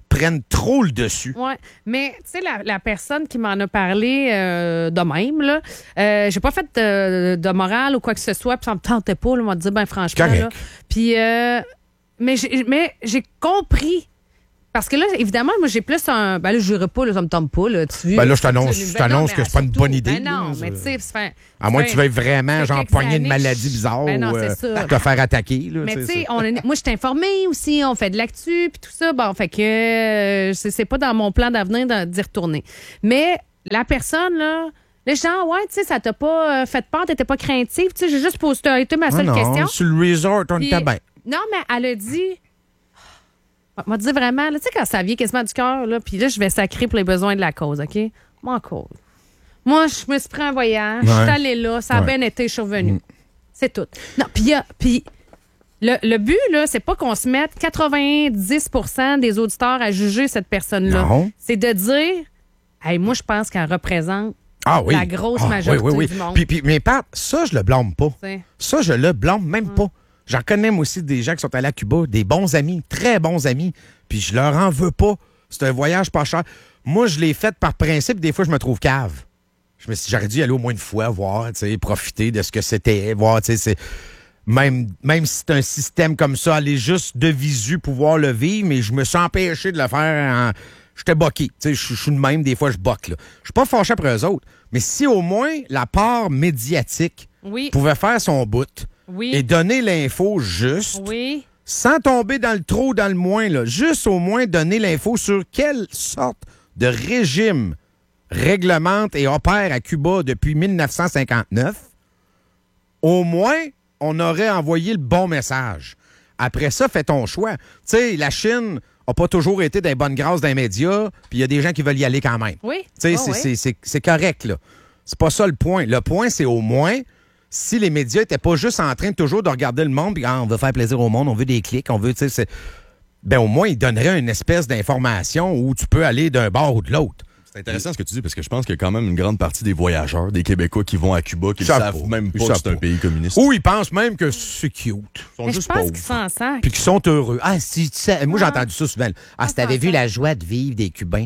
S1: prennent trop le dessus.
S2: Oui, mais tu sais, la personne qui m'en a parlé de même, là, j'ai pas fait de morale ou quoi que ce soit, puis ça me tentait pas, là, m'a dit, ben franchement.
S1: Correct.
S2: Là, puis, mais j'ai compris. Parce que là, évidemment, moi, j'ai plus un. Ben là, je dirais pas, là, ça me tombe pas, là. Tu
S1: Ben là, je t'annonce que c'est pas une bonne idée.
S2: Ben non,
S1: là,
S2: mais tu sais, c'est
S1: à moins que tu veuilles vraiment, genre, pogner une maladie bizarre
S2: ben non,
S1: ou
S2: c'est ça.
S1: te faire attaquer. Là,
S2: mais tu sais, moi, je suis informée aussi, on fait de l'actu, puis tout ça. Bon, fait que c'est pas dans mon plan d'avenir d'y retourner. Mais la personne, là, les gens, ouais, tu sais, ça t'a pas fait peur, t'étais pas craintive. Tu sais, j'ai juste posé ma seule question.
S1: Sur le resort, on était bien.
S2: Non, mais elle a dit. Elle m'a dit vraiment, là, tu sais, quand ça vient quasiment du cœur, là, puis là, je vais sacrer pour les besoins de la cause, OK? Moi, en cause. Moi, je me suis pris un voyage, je suis allée là, ça a bien été, je suis revenue. C'est tout. Non, puis le but, là, c'est pas qu'on se mette 90% des auditeurs à juger cette personne-là.
S1: Non.
S2: C'est de dire, hey, moi, je pense qu'elle représente la grosse majorité du monde.
S1: Puis, mais Pat, ça, je le blâme pas.
S2: T'sais.
S1: Ça, je le blâme même pas. J'en connais moi aussi des gens qui sont allés à Cuba, des bons amis, très bons amis, puis je leur en veux pas. C'est un voyage pas cher. Moi, je l'ai fait par principe, des fois, je me trouve cave. Je me suis dit, j'aurais dû y aller au moins une fois, voir, tu sais, profiter de ce que c'était, voir, tu sais, même si c'est un système comme ça, aller juste de visu, pouvoir le vivre, mais je me suis empêché de le faire J'étais boqué. Tu sais, je suis de même, des fois, je boque, là. Je suis pas fâché après eux autres, mais si au moins la part médiatique pouvait faire son bout, et donner l'info juste, sans tomber dans le trop, dans le moins, là, juste au moins donner l'info sur quelle sorte de régime réglemente et opère à Cuba depuis 1959, au moins, on aurait envoyé le bon message. Après ça, fais ton choix. Tu sais, la Chine n'a pas toujours été dans les bonnes grâces des médias, puis il y a des gens qui veulent y aller quand même.
S2: Oui.
S1: Tu sais, c'est correct, là. C'est pas ça le point. Le point, c'est au moins... Si les médias n'étaient pas juste en train toujours de regarder le monde, puis on veut faire plaisir au monde, on veut des clics, on veut, tu sais, ben au moins, ils donneraient une espèce d'information où tu peux aller d'un bord ou de l'autre.
S3: C'est intéressant ce que tu dis, parce que je pense qu'il y a quand même une grande partie des voyageurs, des Québécois qui vont à Cuba, qui ne savent même pas que c'est un pays communiste.
S1: Ou ils pensent même que c'est cute. Ils
S2: sont juste pauvres. Qu'ils s'en sacrent.
S1: Puis qu'ils sont heureux. Ah, si tu sais, moi j'ai entendu ça souvent. Ah, si t'avais vu la joie de vivre des Cubains.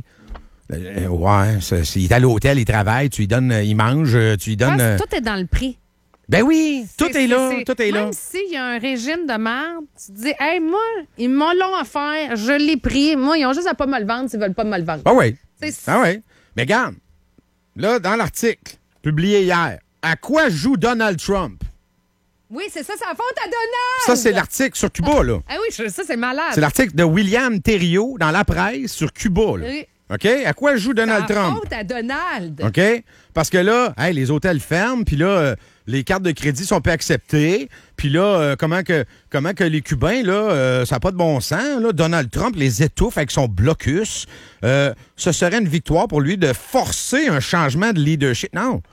S1: Ouais, il est à l'hôtel, il travaille, tu lui donnes, il mange, tu lui donnes...
S2: Tout est dans le prix.
S1: Ben oui, tout est là.
S2: Même s'il y a un régime de merde, tu te dis, hey, moi, ils m'ont long à faire, je l'ai pris. Moi, ils ont juste à pas me le vendre s'ils veulent pas me le vendre.
S1: Ah oui. Ah oui. Mais regarde, là, dans l'article publié hier, à quoi joue Donald Trump?
S2: Oui, c'est ça, c'est la faute à Donald!
S1: Ça, c'est l'article sur Cuba, là.
S2: Ah oui, ça, c'est malade.
S1: C'est l'article de William Thériault dans la presse sur Cuba, là. Oui. OK? À quoi joue Donald Trump?
S2: C'est la faute à Donald.
S1: OK? Parce que là, les hôtels ferment, puis là, les cartes de crédit sont pas acceptées. Puis là, comment que les Cubains, là, ça n'a pas de bon sens. Là, Donald Trump les étouffe avec son blocus. Ce serait une victoire pour lui de forcer un changement de leadership. Non.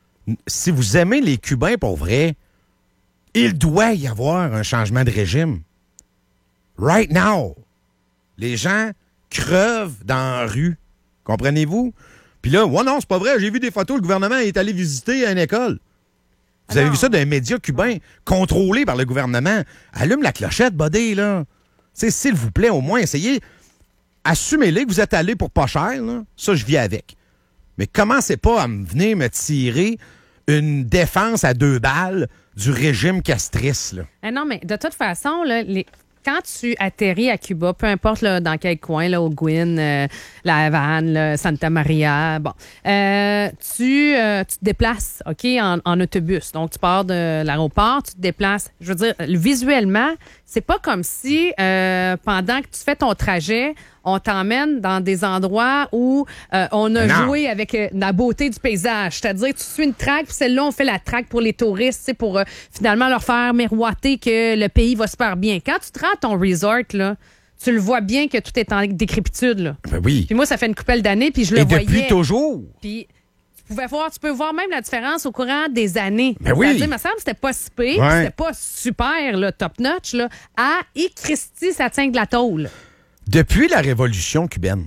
S1: Si vous aimez les Cubains pour vrai, il doit y avoir un changement de régime. Right now. Les gens crevent dans la rue. Comprenez-vous? Puis là, non, c'est pas vrai. J'ai vu des photos, le gouvernement est allé visiter une école. Vous avez vu ça d'un média cubain contrôlé par le gouvernement. Allume la clochette, buddy, là. T'sais, s'il vous plaît, au moins, essayez. Assumez-les que vous êtes allés pour pas cher, là. Ça, je vis avec. Mais commencez pas à venir me tirer une défense à 2 balles du régime castrice, là.
S2: Non, mais de toute façon, là, quand tu atterris à Cuba, peu importe là, dans quel coin, là, au Guin, la Havane, là, Santa Maria, bon, tu te déplaces, OK, en autobus. Donc, tu pars de l'aéroport, tu te déplaces. Je veux dire, visuellement, c'est pas comme si pendant que tu fais ton trajet, on t'emmène dans des endroits où on a joué avec la beauté du paysage. C'est-à-dire, tu suis une traque, puis celle-là, on fait la traque pour les touristes, pour finalement leur faire miroiter que le pays va super bien. Quand tu te rends à ton resort, là, tu le vois bien que tout est en décrépitude. Là.
S1: Ben oui.
S2: Puis moi, ça fait une couple d'années, puis je le voyais.
S1: Et depuis toujours.
S2: Puis tu peux voir même la différence au courant des années.
S1: Ben oui.
S2: C'est-à-dire, il me semble que c'était pas si pire, c'était pas super là, top-notch, là. Christy, ça tient de la tôle.
S1: Depuis la révolution cubaine,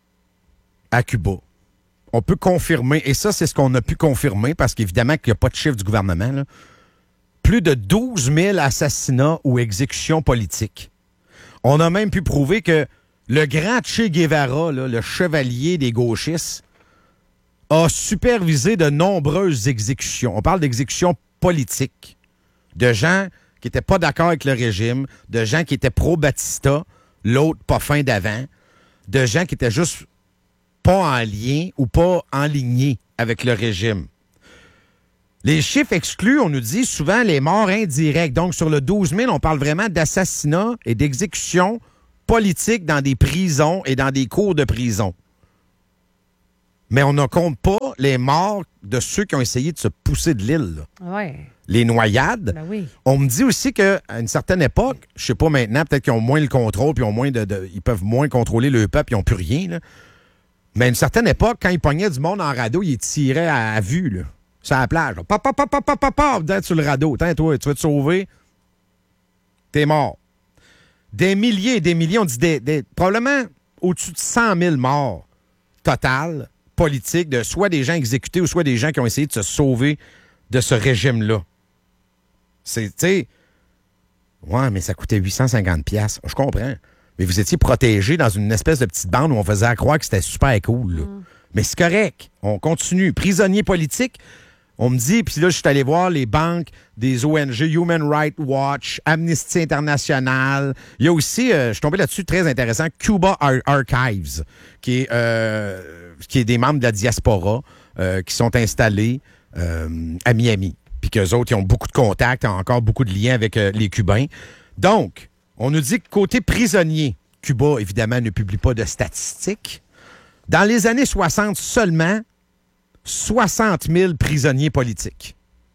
S1: à Cuba, on peut confirmer, et ça, c'est ce qu'on a pu confirmer, parce qu'évidemment qu'il n'y a pas de chiffre du gouvernement, là, plus de 12 000 assassinats ou exécutions politiques. On a même pu prouver que le grand Che Guevara, là, le chevalier des gauchistes, a supervisé de nombreuses exécutions. On parle d'exécutions politiques, de gens qui n'étaient pas d'accord avec le régime, de gens qui étaient pro-Batista, l'autre pas fin d'avant, de gens qui étaient juste pas en lien ou pas enlignés avec le régime. Les chiffres exclus, on nous dit souvent les morts indirectes. Donc, sur le 12 000, on parle vraiment d'assassinats et d'exécutions politiques dans des prisons et dans des cours de prison. Mais on ne compte pas les morts de ceux qui ont essayé de se pousser de l'île.
S2: Ouais.
S1: Les noyades.
S2: Ben oui.
S1: On me dit aussi qu'à une certaine époque, je sais pas maintenant, peut-être qu'ils ont moins le contrôle, puis ils peuvent moins contrôler le peuple, ils n'ont plus rien. Là. Mais à une certaine époque, quand ils pognaient du monde en radeau, ils tiraient à vue, là, sur la plage. Là. Pop, pop, pop, pop, pop, pop, pop, d'être sur le radeau. Tiens, toi, tu vas te sauver. T'es mort. Des milliers et des milliers, on dit probablement au-dessus de 100 000 morts total, politiques, de soit des gens exécutés ou soit des gens qui ont essayé de se sauver de ce régime-là. C'est, tu sais, ouais, mais ça coûtait 850$. Je comprends. Mais vous étiez protégés dans une espèce de petite bande où on faisait croire que c'était super cool. Là. Mais c'est correct. On continue. Prisonniers politiques, on me dit, puis là, je suis allé voir les banques des ONG, Human Rights Watch, Amnesty International. Il y a aussi, je suis tombé là-dessus, très intéressant, Cuba Archives, qui est des membres de la diaspora qui sont installés à Miami. Puis qu'eux autres, ils ont beaucoup de contacts, ont encore beaucoup de liens avec les Cubains. Donc, on nous dit que côté prisonnier, Cuba, évidemment, ne publie pas de statistiques. Dans les années 60 seulement, 60 000 prisonniers politiques.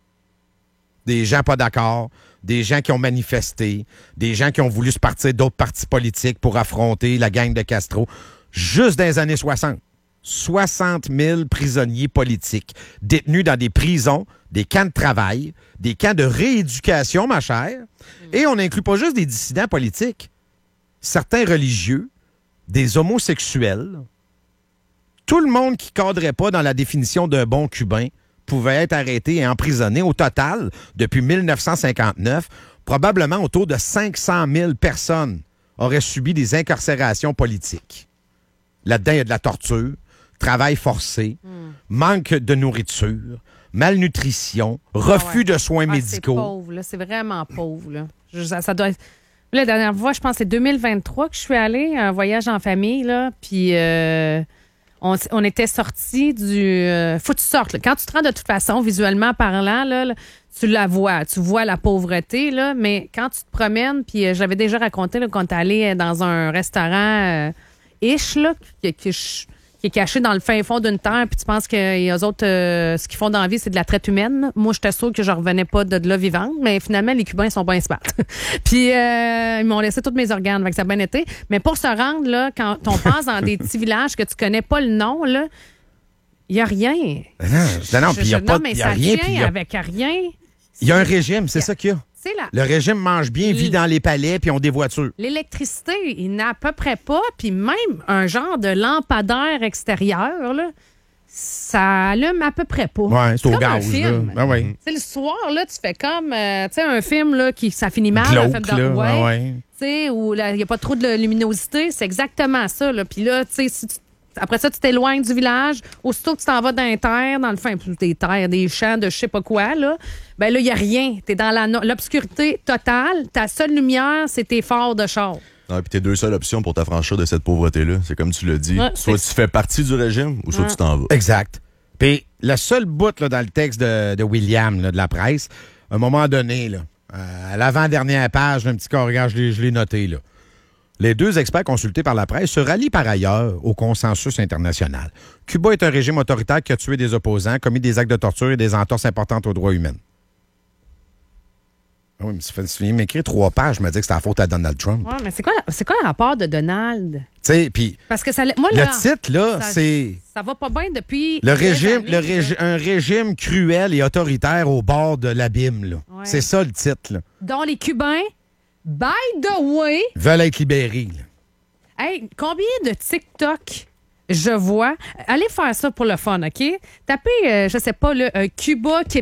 S1: Des gens pas d'accord, des gens qui ont manifesté, des gens qui ont voulu se partir d'autres partis politiques pour affronter la gang de Castro. Juste dans les années 60. 60 000 prisonniers politiques détenus dans des prisons, des camps de travail, des camps de rééducation, ma chère. Et on n'inclut pas juste des dissidents politiques. Certains religieux, des homosexuels. Tout le monde qui ne cadrait pas dans la définition d'un bon Cubain pouvait être arrêté et emprisonné. Au total, depuis 1959, probablement autour de 500 000 personnes auraient subi des incarcérations politiques. Là-dedans, il y a de la torture, travail forcé, manque de nourriture, malnutrition, refus de soins médicaux.
S2: C'est pauvre, là. C'est vraiment pauvre. Là. Ça doit être... La dernière fois, je pense que c'est 2023 que je suis allée, un voyage en famille, là, puis on était sortis du... faut que tu sortes. Là. Quand tu te rends de toute façon, visuellement parlant, là, tu la vois. Tu vois la pauvreté, là, mais quand tu te promènes, puis j'avais déjà raconté là, quand tu es allé dans un restaurant ish, là, qui est caché dans le fin fond d'une terre, puis tu penses que les autres, ce qu'ils font dans la vie, c'est de la traite humaine. Moi, j'étais sûre que je revenais pas de là vivante, mais finalement, les Cubains sont pas smart. Puis, ils m'ont laissé tous mes organes, donc ça a bien été. Mais pour se rendre, là, quand on passe dans des petits villages que tu connais pas le nom, là, il y a rien.
S1: Non, puis il y a pas
S2: mais
S1: y a
S2: ça
S1: rien.
S2: tient avec rien.
S1: Il y a un régime, c'est ça qu'il y a. Le régime mange bien, vit dans les palais, puis ont des voitures.
S2: L'électricité, il n'a à peu près pas, puis même un genre de lampadaire extérieur, là, ça allume à peu près pas.
S1: Ouais, c'est au
S2: comme
S1: gaz.
S2: un film.
S1: Là. Ah, ouais.
S2: Le soir, là, tu fais comme tu sais, un film là, qui ça finit mal.
S1: Glauque, là.
S2: Tu sais, où il n'y a pas trop de luminosité. C'est exactement ça. Là. Puis là, tu sais, si après ça, tu t'éloignes du village. Aussitôt que tu t'en vas dans les terres, dans le fin, des terres, des champs de je sais pas quoi, là, ben là, il n'y a rien. Tu es dans l'obscurité totale. Ta seule lumière, c'est tes phares de char.
S3: Ah, puis tes deux seules options pour t'affranchir de cette pauvreté-là, c'est comme tu l'as dit.
S2: Ouais,
S3: soit tu fais partie du régime ou soit tu t'en vas.
S1: Exact. Puis le seul bout là, dans le texte de William, là, de la presse, à un moment donné, là, à l'avant-dernière page, un petit corrigage, je l'ai noté, là. Les deux experts consultés par la presse se rallient par ailleurs au consensus international. Cuba est un régime autoritaire qui a tué des opposants, commis des actes de torture et des entorses importantes aux droits humains. Ah oui, mais tu viens m'écrire 3 pages, je me dis que c'est la faute à Donald Trump.
S2: Ouais, mais c'est quoi le rapport de Donald?
S1: Tu sais, puis
S2: parce que ça, moi, là,
S1: le titre, là, c'est...
S2: Ça va pas bien depuis...
S1: Un régime cruel et autoritaire au bord de l'abîme, là. Ouais. C'est ça, le titre, là.
S2: Dont les Cubains... By the way...
S1: veulent être libérés. Là.
S2: Hey, combien de TikTok je vois? Allez faire ça pour le fun, OK? Tapez, je sais pas, Cuba, Québec.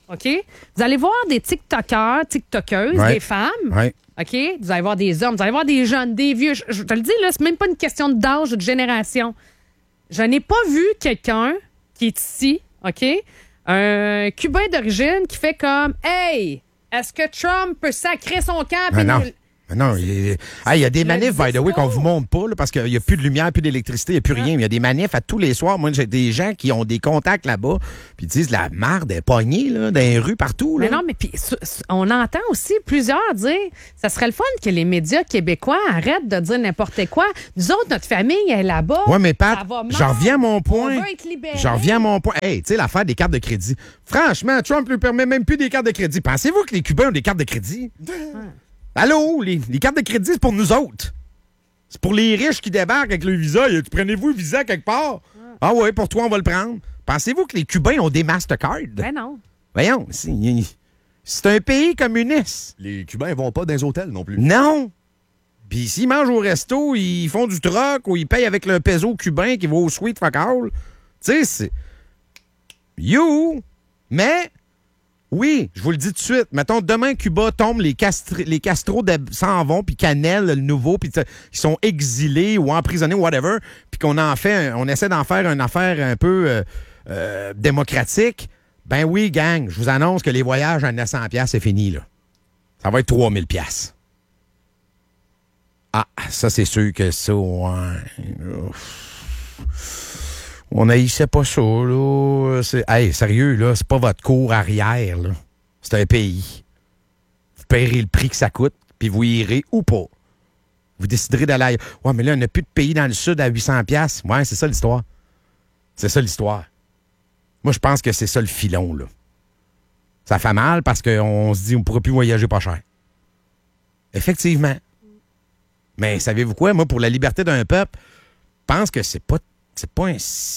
S2: OK? Vous allez voir des TikTokers, TikTokeuses,
S1: Ouais.
S2: des femmes.
S1: Ouais.
S2: OK? Vous allez voir des hommes, vous allez voir des jeunes, des vieux. Je te le dis, là, c'est même pas une question d'âge ou de génération. Je n'ai pas vu quelqu'un qui est ici, OK? Un Cubain d'origine qui fait comme Hey, est-ce que Trump peut sacrer son camp?
S1: Mais
S2: puis
S1: non.
S2: nous-
S1: Mais non, il y a des manifs, by the way, qu'on vous montre pas, là, parce qu'il n'y a plus de lumière, plus d'électricité, il n'y a plus rien. Il y a des manifs à tous les soirs. Moi, j'ai des gens qui ont des contacts là-bas, puis ils disent la marde est pognée, là, dans les rues partout. Là.
S2: Mais non, mais puis on entend aussi plusieurs dire ça serait le fun que les médias québécois arrêtent de dire n'importe quoi. Nous autres, notre famille est là-bas.
S1: Ouais, mais Pat,
S2: Ça va mal.
S1: j'en reviens à mon point.
S2: On veut être libérés.
S1: J'en reviens à mon point. Hey, tu sais, l'affaire des cartes de crédit. Franchement, Trump ne lui permet même plus des cartes de crédit. Pensez-vous que les Cubains ont des cartes de crédit? Allô, les cartes de crédit, c'est pour nous autres. C'est pour les riches qui débarquent avec le visa. Prenez-vous le visa quelque part? Ah ouais, pour toi, on va le prendre. Pensez-vous que les Cubains ont des Mastercard?
S2: Ben non.
S1: Voyons, c'est un pays communiste.
S3: Les Cubains vont pas dans les hôtels non plus.
S1: Non. Puis s'ils mangent au resto, ils font du troc ou ils payent avec le peso cubain qui va au sweet fuck all. Tu sais, c'est... You! Mais... Oui, je vous le dis tout de suite. Mettons, demain, Cuba tombe, les Castro s'en vont, puis Canel, le nouveau, puis ils sont exilés ou emprisonnés, whatever, puis on essaie d'en faire une affaire un peu démocratique. Ben oui, gang, je vous annonce que les voyages à 900$, c'est fini, là. Ça va être 3000$. Ah, ça, c'est sûr que ça, ouais. On haïssait pas ça, là. Hey, sérieux, là, c'est pas votre cour arrière, là. C'est un pays. Vous payerez le prix que ça coûte, puis vous irez ou pas. Vous déciderez d'aller ailleurs. Ouais, mais là, on n'a plus de pays dans le sud à 800$. Ouais, c'est ça l'histoire. C'est ça l'histoire. Moi, je pense que c'est ça le filon, là. Ça fait mal parce qu'on se dit on ne pourra plus voyager pas cher. Effectivement. Mais savez-vous quoi? Moi, pour la liberté d'un peuple, je pense que c'est pas un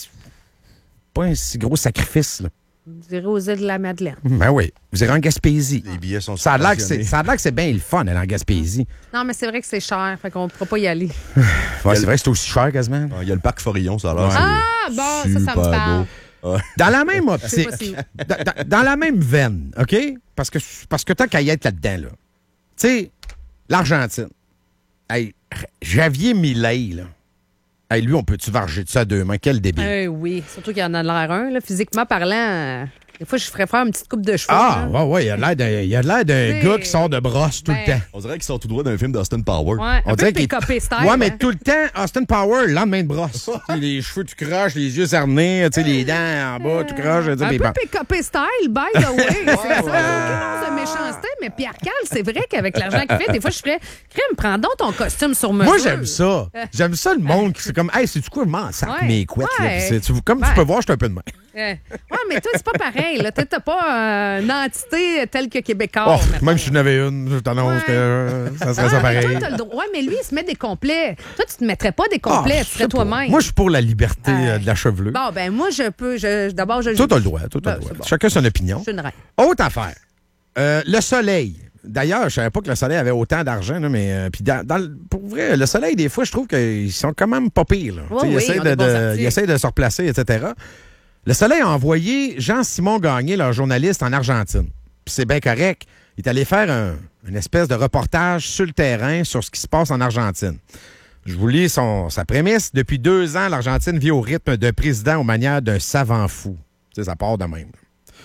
S1: si gros sacrifice, là.
S2: Vous irez aux îles de la Madeleine.
S1: Ben oui. Vous irez en Gaspésie.
S3: Les billets sont
S1: Ça a l'air que
S3: subventionnés.
S1: c'est bien le fun, aller en Gaspésie.
S2: Non, mais c'est vrai que c'est cher, fait qu'on ne pourra pas y aller.
S1: Ouais, c'est vrai que c'est aussi cher quasiment.
S3: Il y a le parc Forillon, ça a l'air.
S2: Ah, bon, ça me
S3: super
S2: parle.
S3: beau.
S1: Dans la même
S2: C'est
S1: optique,
S2: pas si-
S1: dans la même veine, OK? Parce que tant qu'à y être là-dedans, là. Tu sais, l'Argentine. Hey, Javier Milei, là. Hey, lui, on peut-tu varger de ça à deux mains? Quel débile.
S2: Oui, surtout qu'il y en a l'air un. Là, physiquement parlant, des fois, je ferais faire une petite coupe de cheveux.
S1: Ah,
S2: là.
S1: ouais, il a l'air d'un
S2: Oui.
S1: gars qui sort de brosse tout le
S2: Ben,
S1: temps.
S3: On dirait qu'ils sont tout droit d'un film d'Austin Power.
S2: Ouais,
S1: On
S2: un peu
S1: dirait qu'il
S2: PKP style.
S1: Ouais, mais
S2: hein.
S1: tout le temps, Austin Power, lendemain de brosse. Tu sais, les cheveux, tu croches, les yeux cernés, tu sais, les dents en bas, tu croches. tu sais,
S2: Un
S1: les
S2: peu
S1: bancs.
S2: PKP style, by the way. C'est ça, aucune once de méchanceté, mais Pierre Cal, c'est vrai qu'avec l'argent qu'il fait, des fois, je ferais crème, prends donc ton costume sur mesure.
S1: Moi, j'aime ça. J'aime ça, le monde qui c'est comme, hey, c'est-tu quoi, je m'en sac
S2: Ouais,
S1: mes couettes. là.
S2: ouais.
S1: Puis comme tu
S2: Ouais.
S1: peux voir, je suis un peu de main.
S2: Ouais, mais toi, c'est pas pareil. Là. T'as pas une entité telle que Québécois.
S1: Oh,
S2: mettons.
S1: même si je n'avais une, je t'annonce
S2: Ouais.
S1: que ça serait
S2: Ah,
S1: ça
S2: mais
S1: pareil.
S2: toi, t'as le droit. Ouais, mais lui, il se met des complets. Toi, tu te mettrais pas des complets,
S1: Ah,
S2: tu
S1: je
S2: serais
S1: sais pas.
S2: toi-même.
S1: Moi, je suis pour la liberté de la chevelure.
S2: Bon, ben moi, je peux. D'abord, je.
S1: Toi, t'as le droit. Toi, t'as
S2: Ben,
S1: le droit.
S2: c'est bon.
S1: Chacun son opinion.
S2: Je suis une reine.
S1: Autre affaire. Le soleil. D'ailleurs, je savais pas que le soleil avait autant d'argent, là, mais puis pour vrai, le soleil, des fois, je trouve qu'ils sont quand même pas pires. Là.
S2: Oui,
S1: Tu sais,
S2: oui, ils ont des bons articles.
S1: ils essayent de se replacer, etc. Le soleil a envoyé Jean-Simon Gagné, leur journaliste, en Argentine. Puis c'est bien correct. Il est allé faire une espèce de reportage sur le terrain sur ce qui se passe en Argentine. Je vous lis sa prémisse. Depuis 2 ans, l'Argentine vit au rythme d'un président aux manières d'un savant fou. Tu sais, ça part de même.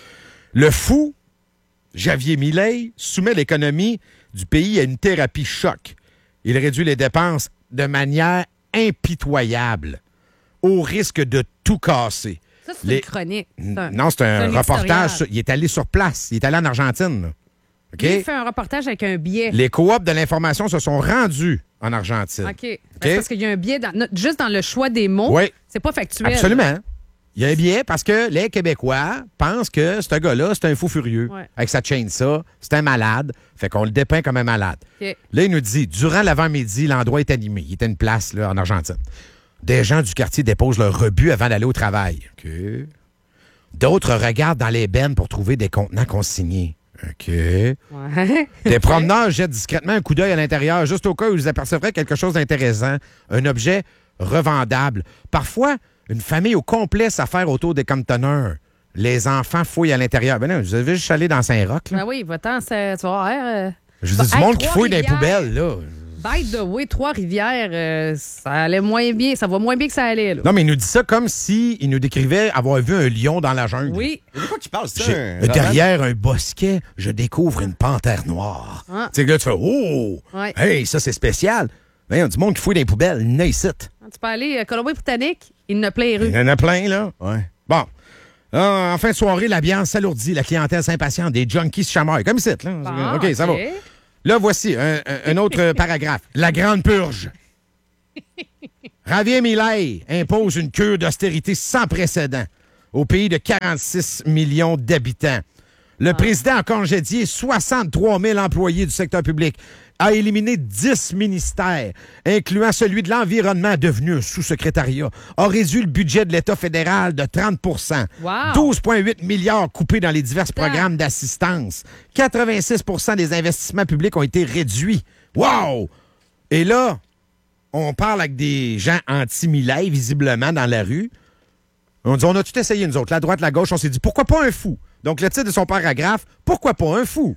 S1: Le fou, Javier Milei, soumet l'économie du pays à une thérapie choc. Il réduit les dépenses de manière impitoyable, au risque de tout casser.
S2: Ça, c'est une chronique.
S1: Non, c'est un reportage.
S2: éditorial.
S1: Il est allé sur place. Il est allé en Argentine. là. OK?
S2: Il fait un reportage avec un billet.
S1: Les coops de l'information se sont rendus en Argentine.
S2: OK. Ben, c'est parce qu'il y a un biais juste dans le choix des mots.
S1: Oui.
S2: C'est pas factuel.
S1: Absolument. Il y a un biais parce que les Québécois pensent que ce gars-là, c'est un fou furieux.
S2: Ouais.
S1: Avec sa chaîne ça, c'est un malade. Fait qu'on le dépeint comme un malade.
S2: OK.
S1: Là, il nous dit, durant l'avant-midi, l'endroit est animé. Il était une place là, en Argentine. Des gens du quartier déposent leur rebut avant d'aller au travail. OK. D'autres regardent dans les bennes pour trouver des contenants consignés. OK.
S2: Ouais.
S1: Des promeneurs jettent discrètement un coup d'œil à l'intérieur, juste au cas où ils apercevraient quelque chose d'intéressant, un objet revendable. Parfois, une famille au complet s'affaire autour des conteneurs. les enfants fouillent à l'intérieur. Ben non, vous avez juste allé dans Saint-Roch, là.
S2: Ben oui, va-t'en, tu vas voir.
S1: Je dis du monde qui fouille dans les poubelles, là.
S2: By the way, Trois-Rivières, ça allait moins bien. Ça va moins bien que ça allait, là.
S1: Non, mais il nous dit ça comme s'il nous décrivait avoir vu un lion dans la jungle.
S2: Oui.
S3: De quoi tu parles, ça?
S1: Derrière un bosquet, je découvre une panthère noire.
S2: Ah.
S1: Tu sais, là, tu fais « Oh!
S2: Ouais.
S1: Hey, ça, c'est spécial! » Ben, il y a du monde qui fouille dans les poubelles. Il y en a ici.
S2: Tu peux aller à Colombie-Britannique, il ne plaît
S1: Il
S2: rue.
S1: y en a plein, là.
S3: Ouais.
S1: Bon. En fin de soirée, l'ambiance s'alourdit, la clientèle s'impatiente, des junkies se chamaillent. Comme ici, là.
S2: Bon,
S1: OK, ça va. Là, voici un autre paragraphe. La grande purge. Javier Milei impose une cure d'austérité sans précédent au pays de 46 millions d'habitants. Le président a congédié 63 000 employés du secteur public, a éliminé 10 ministères, incluant celui de l'environnement devenu un sous-secrétariat, a réduit le budget de l'État fédéral de 30
S2: Wow.
S1: 12,8 milliards coupés dans les divers programmes d'assistance. 86 des investissements publics ont été réduits. Wow! Et là, on parle avec des gens anti-Milei, visiblement, dans la rue. On dit, on a tout essayé, nous autres. La droite, la gauche, on s'est dit, pourquoi pas un fou? Donc, le titre de son paragraphe, pourquoi pas un fou?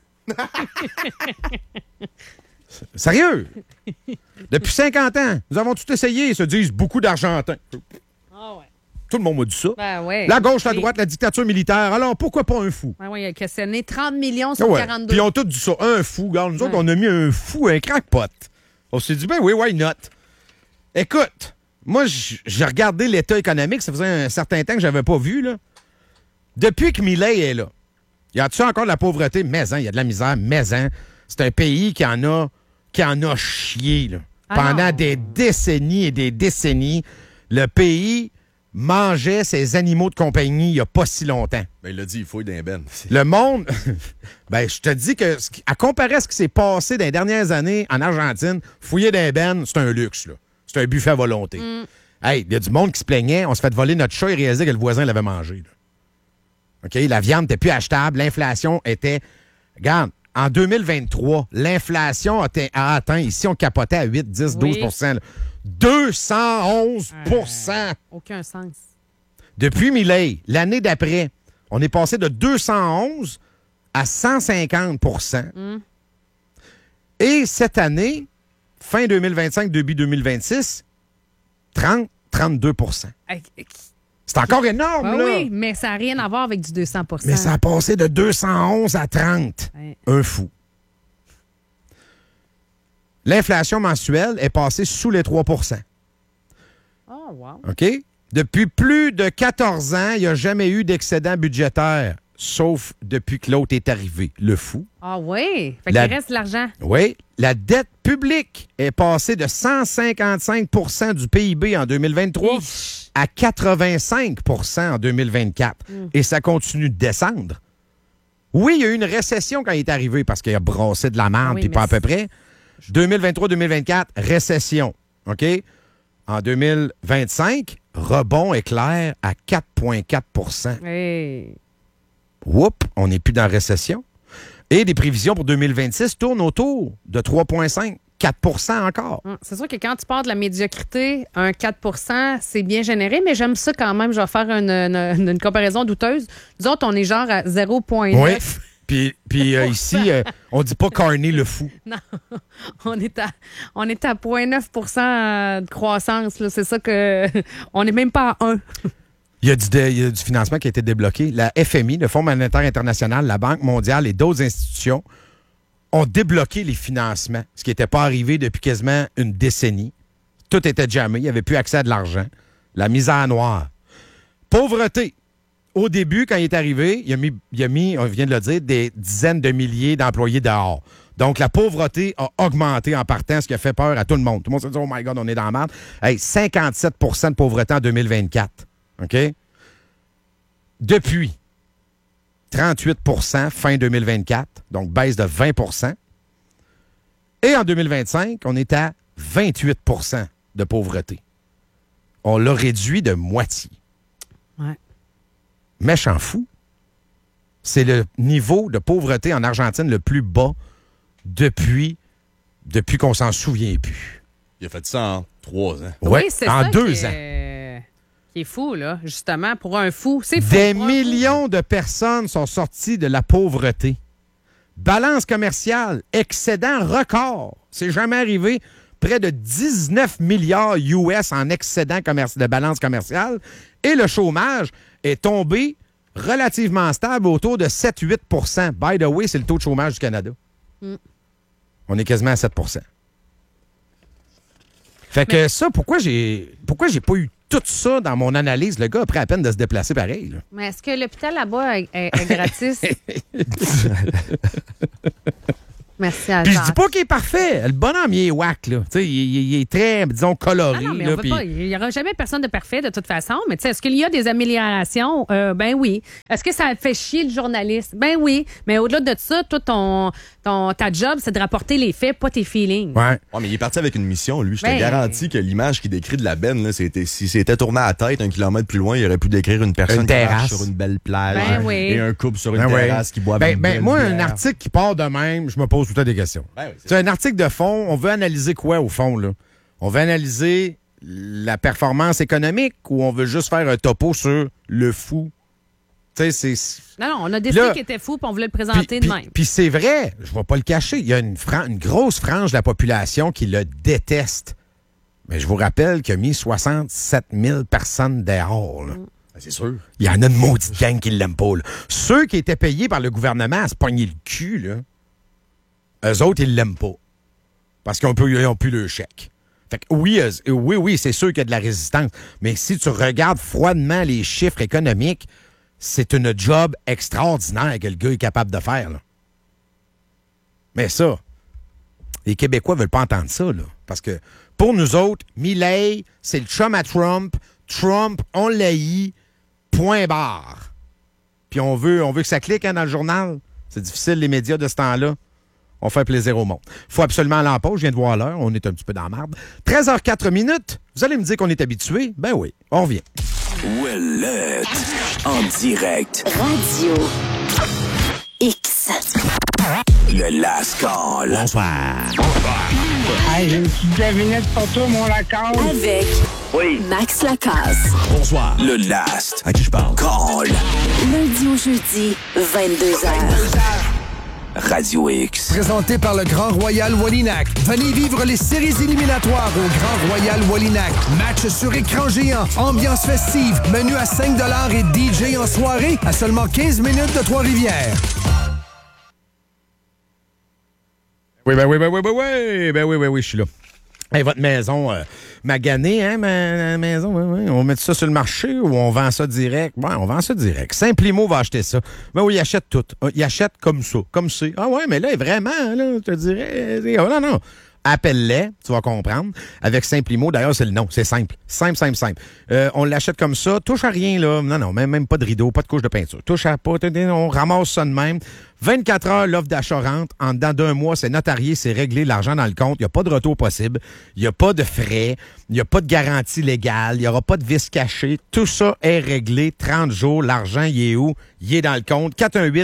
S1: Sérieux? Depuis 50 ans, nous avons tout essayé, ils se disent beaucoup d'Argentins.
S2: Ah ouais.
S1: Tout le monde m'a dit ça.
S2: Ben ouais.
S1: La gauche, la droite, la dictature militaire. Alors, pourquoi pas un fou?
S2: Ben oui, il a questionné 30 millions sur
S1: Ah ouais.
S2: 42.
S1: Puis ils ont tous dit ça, un fou. Regarde, nous autres, on a mis un fou, un crackpot. On s'est dit, ben oui, why not? Écoute, moi, j'ai regardé l'état économique, ça faisait un certain temps que je n'avais pas vu, là. Depuis que Milei est là, y a-tu encore de la pauvreté? Mais il y a de la misère, mais c'est un pays qui en a chié, là. Pendant
S2: non.
S1: des décennies et des décennies. Le pays mangeait ses animaux de compagnie il n'y a pas si longtemps.
S3: Ben, il l'a dit, il fouille d'un ben.
S1: Le monde, ben, je te dis que, à comparer à ce qui s'est passé dans les dernières années en Argentine, fouiller d'un ben, c'est un luxe, là. C'est un buffet à volonté. Hey, il y a du monde qui se plaignait, on se fait voler notre chat et réalisait que le voisin l'avait mangé, là. OK? La viande n'était plus achetable, l'inflation était... Regarde, en 2023, l'inflation a atteint, ici, on capotait à 8, 10, 12 là. 211
S2: Aucun sens.
S1: Depuis Milei, l'année d'après, on est passé de 211 à 150 Et cette année, fin 2025, début 2026, 32 C'est encore énorme,
S2: Ben
S1: là.
S2: oui, mais ça n'a rien à voir avec du 200
S1: Mais ça a passé de 211 à 30.
S2: Ouais.
S1: Un fou. L'inflation mensuelle est passée sous les 3
S2: Oh, wow.
S1: OK? Depuis plus de 14 ans, il n'y a jamais eu d'excédent budgétaire, sauf depuis que l'autre est arrivé, le fou.
S2: Ah oui? Fait
S1: La-
S2: qu'il reste de l'argent.
S1: Oui, la dette publique est passée de 155 du PIB en 2023
S2: Ich.
S1: à 85 en 2024. Et ça continue de descendre. Oui, il y a eu une récession quand il est arrivé parce qu'il a brassé de la merde,
S2: Oui,
S1: puis
S2: mais
S1: pas à peu près. 2023-2024, récession. OK? En 2025, rebond éclair à 4,4
S2: Hey.
S1: Oups, on n'est plus dans la récession. Et des prévisions pour 2026 tournent autour de 3,5, 4 encore.
S2: C'est sûr que quand tu pars de la médiocrité, un 4 c'est bien généré, mais j'aime ça quand même. Je vais faire une comparaison douteuse. Nous autres, on est genre à 0,9.
S1: Oui. Puis ici, on dit pas Carney le fou.
S2: Non, on est à 0,9 de croissance. là. C'est ça que... On n'est même pas à 1.
S1: Il y a du financement qui a été débloqué. La FMI, le Fonds monétaire international, la Banque mondiale et d'autres institutions ont débloqué les financements, ce qui n'était pas arrivé depuis quasiment une décennie. Tout était jamais. Il n'y avait plus accès à de l'argent. La misère noire. Pauvreté. Au début, quand il est arrivé, il a mis, on vient de le dire, des dizaines de milliers d'employés dehors. Donc, la pauvreté a augmenté en partant, ce qui a fait peur à tout le monde. Tout le monde s'est dit, oh my God, on est dans la merde. Hey, 57 de pauvreté en 2024. OK? Depuis, 38 fin 2024, donc baisse de 20 Et en 2025, on est à 28 de pauvreté. On l'a réduit de moitié.
S2: Ouais.
S1: Méchant fou. C'est le niveau de pauvreté en Argentine le plus bas depuis qu'on s'en souvient plus.
S3: Il a fait ça en 3 ans.
S1: Ouais,
S2: Oui, c'est
S1: en
S2: ça
S1: 2
S2: qui
S1: ans.
S2: est- Qui est fou, là, justement, pour un fou. C'est fou.
S1: Des millions de personnes sont sorties de la pauvreté. Balance commerciale, excédent record. C'est jamais arrivé. Près de 19 milliards US en excédent de balance commerciale. Et le chômage est tombé relativement stable autour de 7-8 %. By the way, c'est le taux de chômage du Canada. On est quasiment à 7 %. Fait que ça, pourquoi j'ai pas eu tout ça dans mon analyse? Le gars a pris à peine de se déplacer pareil. Là.
S2: Mais est-ce que l'hôpital là-bas est gratis? Merci à
S1: Puis je dis pas qu'il est parfait. Le bonhomme, il est whack, là. Tu sais, il est très, disons, coloré.
S2: Ah non, mais
S1: là,
S2: on veut pas. Il n'y aura jamais personne de parfait de toute façon. Mais tu sais, est-ce qu'il y a des améliorations? Ben oui. Est-ce que ça fait chier le journaliste? Ben oui. Mais au-delà de ça, toi, ta job, c'est de rapporter les faits, pas tes feelings.
S1: Ouais.
S3: Mais il est parti avec une mission, lui. Je te
S2: Ben...
S3: garantis que l'image qu'il décrit de la benne, là, si c'était tourné à la tête 1 kilomètre plus loin, il aurait pu décrire une personne qui marche sur une belle plage et un couple sur une terrasse qui boit
S1: moi, un article qui part de même, je me pose tout le temps des questions. C'est un article de fond. On veut analyser quoi, au fond, là? On veut analyser la performance économique ou on veut juste faire un topo sur le fou? Tu sais, c'est...
S2: Non, on a décidé qu'il était fou puis on voulait le présenter de même.
S1: Puis c'est vrai, je ne vais pas le cacher, il y a une grosse frange de la population qui le déteste. Mais je vous rappelle qu'il a mis 67 000 personnes dehors, là.
S3: C'est sûr.
S1: Il y en a une maudite gang qui ne l'aiment pas, là. Ceux qui étaient payés par le gouvernement à se pogner le cul, là, eux autres, ils l'aiment pas. Parce qu'ils n'ont plus le chèque. Fait que oui, c'est sûr qu'il y a de la résistance. Mais si tu regardes froidement les chiffres économiques, c'est une job extraordinaire que le gars est capable de faire. Là. Mais ça, les Québécois veulent pas entendre ça. Là, parce que pour nous autres, Milei, c'est le chum à Trump. Trump, on l'haït, point barre. Puis on veut que ça clique dans le journal. C'est difficile, les médias de ce temps-là. On fait plaisir au monde. Faut absolument aller en pause. Je viens de voir l'heure. On est un petit peu dans la marde. 13h04 minutes. Vous allez me dire qu'on est habitué? Ben oui. On revient.
S4: Ouellette. En direct.
S5: Radio X.
S4: Le Last Call.
S1: Bonsoir.
S6: Hey, j'ai une petite devinette pour toi, mon Lacasse.
S5: Avec Max Lacasse.
S4: Bonsoir. Le Last. À qui je parle? Call.
S5: Lundi au jeudi, 22h.
S4: Radio X.
S7: Présenté par le Grand Royal Wallinac. Venez vivre les séries éliminatoires au Grand Royal Wallinac. Match sur écran géant, ambiance festive, menu à 5 $ et DJ en soirée à seulement 15 minutes de Trois-Rivières.
S1: Oui, je suis là. Hey, votre maison maganée, hein, ma maison, oui. On met ça sur le marché ou on vend ça direct? Ouais, on vend ça direct. Simplimo va acheter ça. Ben oui, il achète tout. Il achète comme ça, comme c'est. Ah ouais, mais là, vraiment, là, je te dirais... Oh, non. Appelle-les, tu vas comprendre. Avec Simplimo, d'ailleurs, c'est le nom. C'est simple. Simple. On l'achète comme ça. Touche à rien, là. Non, même pas de rideau, pas de couche de peinture. Touche à pas. On ramasse ça de même. 24 heures, l'offre d'achat rentre. En dedans d'1 mois, c'est notarié, c'est réglé, l'argent dans le compte. Il n'y a pas de retour possible. Il n'y a pas de frais. Il n'y a pas de garantie légale. Il n'y aura pas de vice caché. Tout ça est réglé. 30 jours. L'argent, il est où? Il est dans le compte.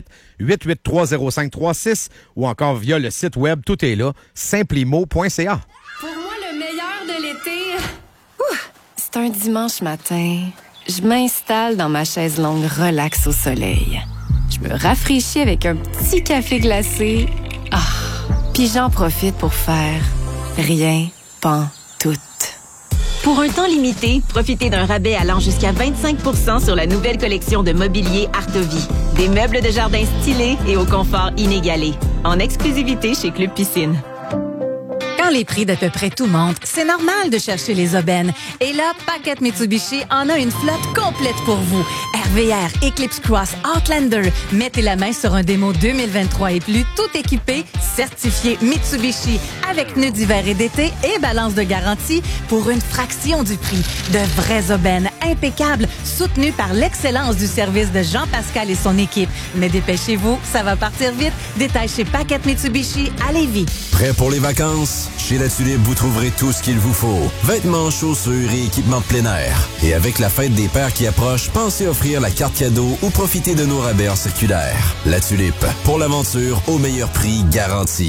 S1: 418-883-0536 ou encore via le site web. Tout est là. Simplimo.ca.
S8: Pour moi, le meilleur de l'été...
S9: C'est un dimanche matin. Je m'installe dans ma chaise longue relax au soleil. Je me rafraîchis avec un petit café glacé. Puis j'en profite pour faire rien pantoute.
S10: Pour un temps limité, profitez d'un rabais allant jusqu'à 25 % sur la nouvelle collection de mobilier Artovie. Des meubles de jardin stylés et au confort inégalé. En exclusivité chez Club Piscine.
S11: Quand les prix d'à peu près tout montent, c'est normal de chercher les aubaines. Et là, Paquette Mitsubishi en a une flotte complète pour vous. RVR, Eclipse Cross, Outlander. Mettez la main sur un démo 2023 et plus, tout équipé, certifié Mitsubishi, avec pneus d'hiver et d'été et balance de garantie pour une fraction du prix. De vraies aubaines impeccables, soutenues par l'excellence du service de Jean-Pascal et son équipe. Mais dépêchez-vous, ça va partir vite. Détail chez Paquette Mitsubishi à Lévis.
S12: Prêt pour les vacances? Chez La Tulipe, vous trouverez tout ce qu'il vous faut. Vêtements, chaussures et équipements de plein air. Et avec la fête des pères qui approche, pensez offrir la carte cadeau ou profiter de nos rabais en circulaire. La Tulipe, pour l'aventure, au meilleur prix garanti.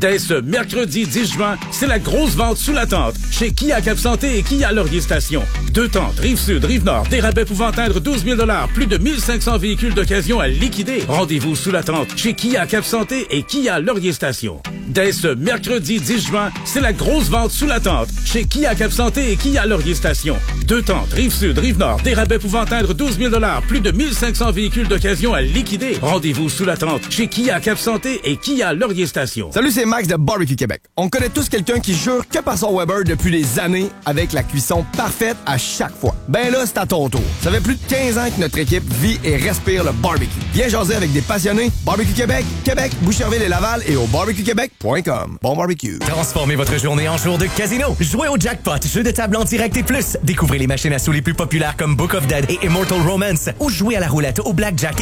S13: Dès ce mercredi 10 juin, c'est la grosse vente sous la tente chez Kia Cap-Santé et Kia Laurier Station. 2 tentes, Rive-Sud, Rive-Nord, des rabais pouvant atteindre 12 000 $, plus de 1500 véhicules d'occasion à liquider. Rendez-vous sous la tente chez Kia Cap-Santé et Kia Laurier Station. Dès ce mercredi 10 juin, c'est la grosse vente sous la tente chez Kia Cap-Santé et Kia Laurier Station. 2 tentes, Rive-Sud, Rive-Nord, des rabais pouvant atteindre 12 000 $, plus de 1500 véhicules d'occasion à liquider. Rendez-vous sous la tente chez Kia Cap-Santé et Kia Laurier Station.
S14: Salut, c'est Max de Barbecue Québec. On connaît tous quelqu'un qui jure que par son Weber depuis des années avec la cuisson parfaite à chaque fois. Ben là, c'est à ton tour. Ça fait plus de 15 ans que notre équipe vit et respire le barbecue. Viens jaser avec des passionnés. Barbecue Québec, Québec, Boucherville et Laval et au barbecuequebec.com. Bon barbecue.
S15: Transformez votre journée en jour de casino. Jouez au jackpot, jeu de table en direct et plus. Découvrez les machines à sous les plus populaires comme Book of Dead et Immortal Romance. Ou jouez à la roulette, au blackjack